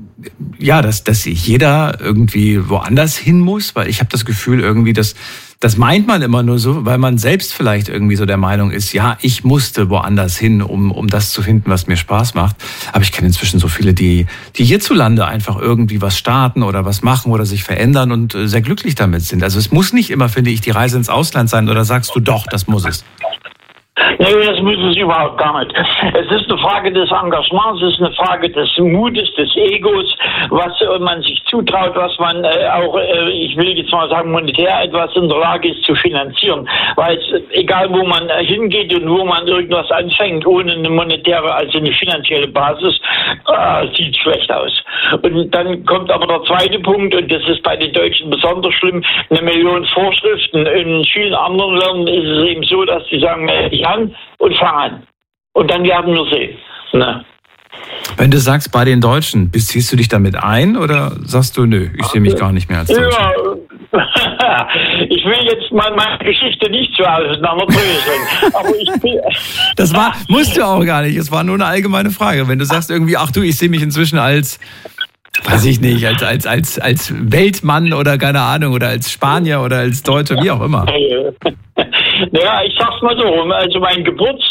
S3: dass jeder irgendwie woanders hin muss? Weil ich habe das Gefühl irgendwie, das meint man immer nur so, weil man selbst vielleicht irgendwie so der Meinung ist, ja, ich musste woanders hin, um das zu finden, was mir Spaß macht. Aber ich kenne inzwischen so viele, die hierzulande einfach irgendwie was starten oder was machen oder sich verändern und sehr glücklich damit sind. Also es muss nicht immer, finde ich, die Reise ins Ausland sein. Oder sagst du doch, das muss es?
S10: Nee, das muss es überhaupt gar nicht. Es ist eine Frage des Engagements, es ist eine Frage des Mutes, des Egos, was man sich zutraut, was man auch, ich will jetzt mal sagen, monetär etwas in der Lage ist zu finanzieren. Weil es, egal wo man hingeht und wo man irgendwas anfängt, ohne eine monetäre, also eine finanzielle Basis, sieht schlecht aus. Und dann kommt aber der zweite Punkt, und das ist bei den Deutschen besonders schlimm, 1 Million Vorschriften. In vielen anderen Ländern ist es eben so, dass die sagen, ich an und fang an. Und dann werden wir sehen. Ne?
S3: Wenn du sagst, bei den Deutschen, ziehst du dich damit ein oder sagst du, nö, ich sehe mich gar nicht mehr als Deutscher?
S10: Ja, ich will jetzt mal meine Geschichte nicht zu auseinanderdröseln. Aber ich bin...
S3: Das musst du auch gar nicht. Es war nur eine allgemeine Frage. Wenn du sagst irgendwie, ach du, ich sehe mich inzwischen als, weiß ich nicht, als Weltmann oder keine Ahnung, oder als Spanier oder als Deutscher, wie auch immer.
S10: Naja, ich sag's mal so rum. Also mein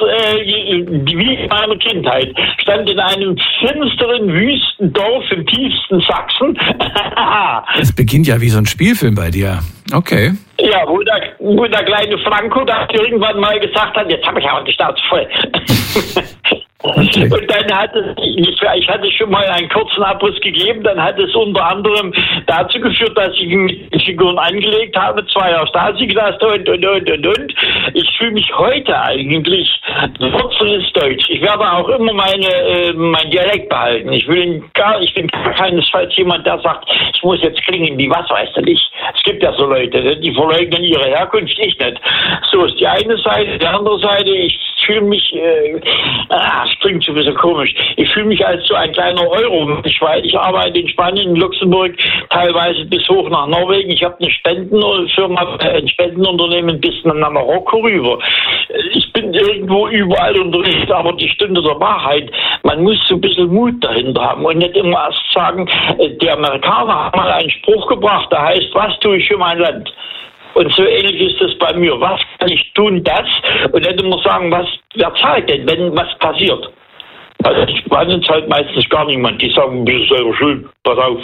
S10: wie in meiner Kindheit, stand in einem finsteren Wüstendorf im tiefsten Sachsen.
S3: Es beginnt ja wie so ein Spielfilm bei dir. Okay.
S10: Ja, wo der kleine Franco da irgendwann mal gesagt hat, jetzt habe ich aber die Schnauze voll. Okay. Und dann ich hatte schon mal einen kurzen Abriss gegeben, dann hat es unter anderem dazu geführt, dass ich mit den Figuren angelegt habe, 2 Jahre Stasi gelassen und. Ich fühle mich heute eigentlich, Wurzel ist Deutsch. Ich werde auch immer mein Dialekt behalten. Ich bin keinesfalls jemand, der sagt, ich muss jetzt klingen wie was weiß ich. Es gibt ja so Leute, die verleugnen ihre Herkunft, ich nicht. So ist die eine Seite, die andere Seite, ich fühle mich, das klingt schon ein bisschen komisch, ich fühle mich als so ein kleiner Euro-Mensch, weil ich arbeite in Spanien, in Luxemburg, teilweise bis hoch nach Norwegen. Ich habe eine Spendenfirma, ein Spendenunternehmen bis nach Marokko rüber. Ich bin irgendwo überall unterwegs, aber die Stunde der Wahrheit, man muss so ein bisschen Mut dahinter haben und nicht immer erst sagen, die Amerikaner haben mal einen Spruch gebracht, der heißt, was tue ich für mein Land? Und so ähnlich ist es bei mir. Was kann ich tun, das? Und dann immer sagen, wer zahlt denn, wenn was passiert? Also in Spanien zahlt meistens gar niemand. Die sagen, du bist selber schuld, pass auf.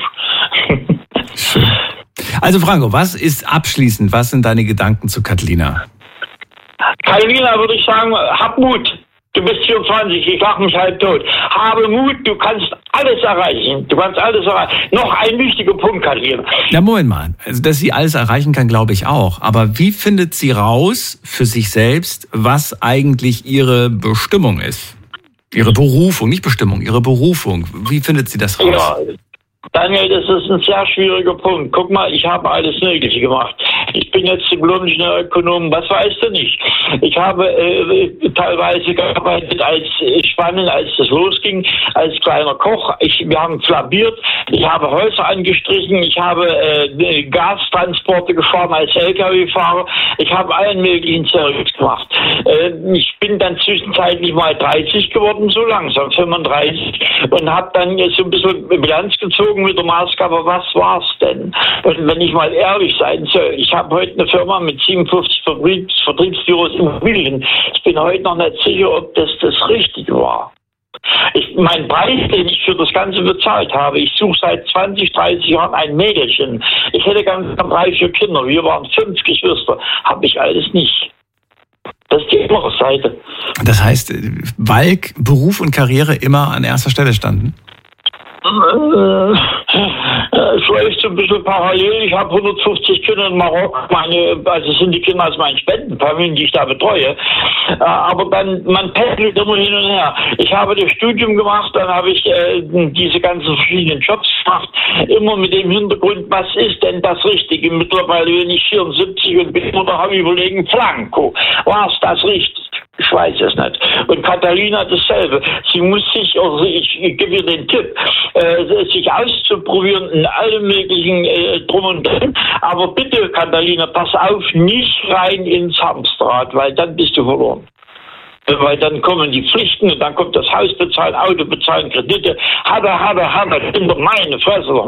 S3: Also Franco, was ist abschließend, was sind deine Gedanken zu Catalina?
S10: Catalina, würde ich sagen, hab Mut. Du bist 24, ich lache mich halb tot. Habe Mut, du kannst alles erreichen. Noch ein wichtiger Punkt, Catalina.
S3: Ja, Moment mal. Also, dass sie alles erreichen kann, glaube ich auch. Aber wie findet sie raus für sich selbst, was eigentlich ihre Bestimmung ist? Ihre Berufung, nicht Bestimmung, ihre Berufung. Wie findet sie das raus?
S10: Ja. Daniel, das ist ein sehr schwieriger Punkt. Guck mal, ich habe alles Mögliche gemacht. Ich bin jetzt Diplom-Ingenieur-Ökonom, was weißt du nicht? Ich habe teilweise gearbeitet als Spanien, als das losging, als kleiner Koch. Wir haben flabiert, ich habe Häuser angestrichen, ich habe Gastransporte gefahren als LKW-Fahrer. Ich habe allen möglichen Service gemacht. Ich bin dann zwischenzeitlich mal 30 geworden, so langsam, 35, und habe dann so ein bisschen Bilanz gezogen gewogen mit der Maßgabe, was war's denn? Und wenn ich mal ehrlich sein soll, ich habe heute eine Firma mit 57 Vertriebsbüros Immobilien. Ich bin heute noch nicht sicher, ob das richtig war. Mein Preis, den ich für das Ganze bezahlt habe, ich suche seit 20, 30 Jahren ein Mädchen. Ich hätte ganz 3, 4 Kinder. Wir waren 5 Geschwister. Habe ich alles nicht. Das ist die andere Seite.
S3: Das heißt, weil Beruf und Karriere immer an erster Stelle standen?
S10: Es läuft so ein bisschen parallel. Ich habe 150 Kinder in Marokko. Also sind die Kinder aus meinen Spendenfamilien, die ich da betreue. Aber dann, man pendelt immer hin und her. Ich habe das Studium gemacht, dann habe ich diese ganzen verschiedenen Jobs gemacht. Immer mit dem Hintergrund, was ist denn das Richtige? Mittlerweile bin ich 74 und bin immer noch am Überlegen, Flanco. War es das Richtige? Ich weiß es nicht. Und Catalina dasselbe. Sie muss sich, also ich gebe ihr den Tipp, sich auszuprobieren in allem möglichen Drum und Dran. Aber bitte, Catalina, pass auf, nicht rein ins Hamsterrad, weil dann bist du verloren. Weil dann kommen die Pflichten und dann kommt das Haus bezahlen, Auto bezahlen, Kredite. Habe, Kinder, meine Fresse.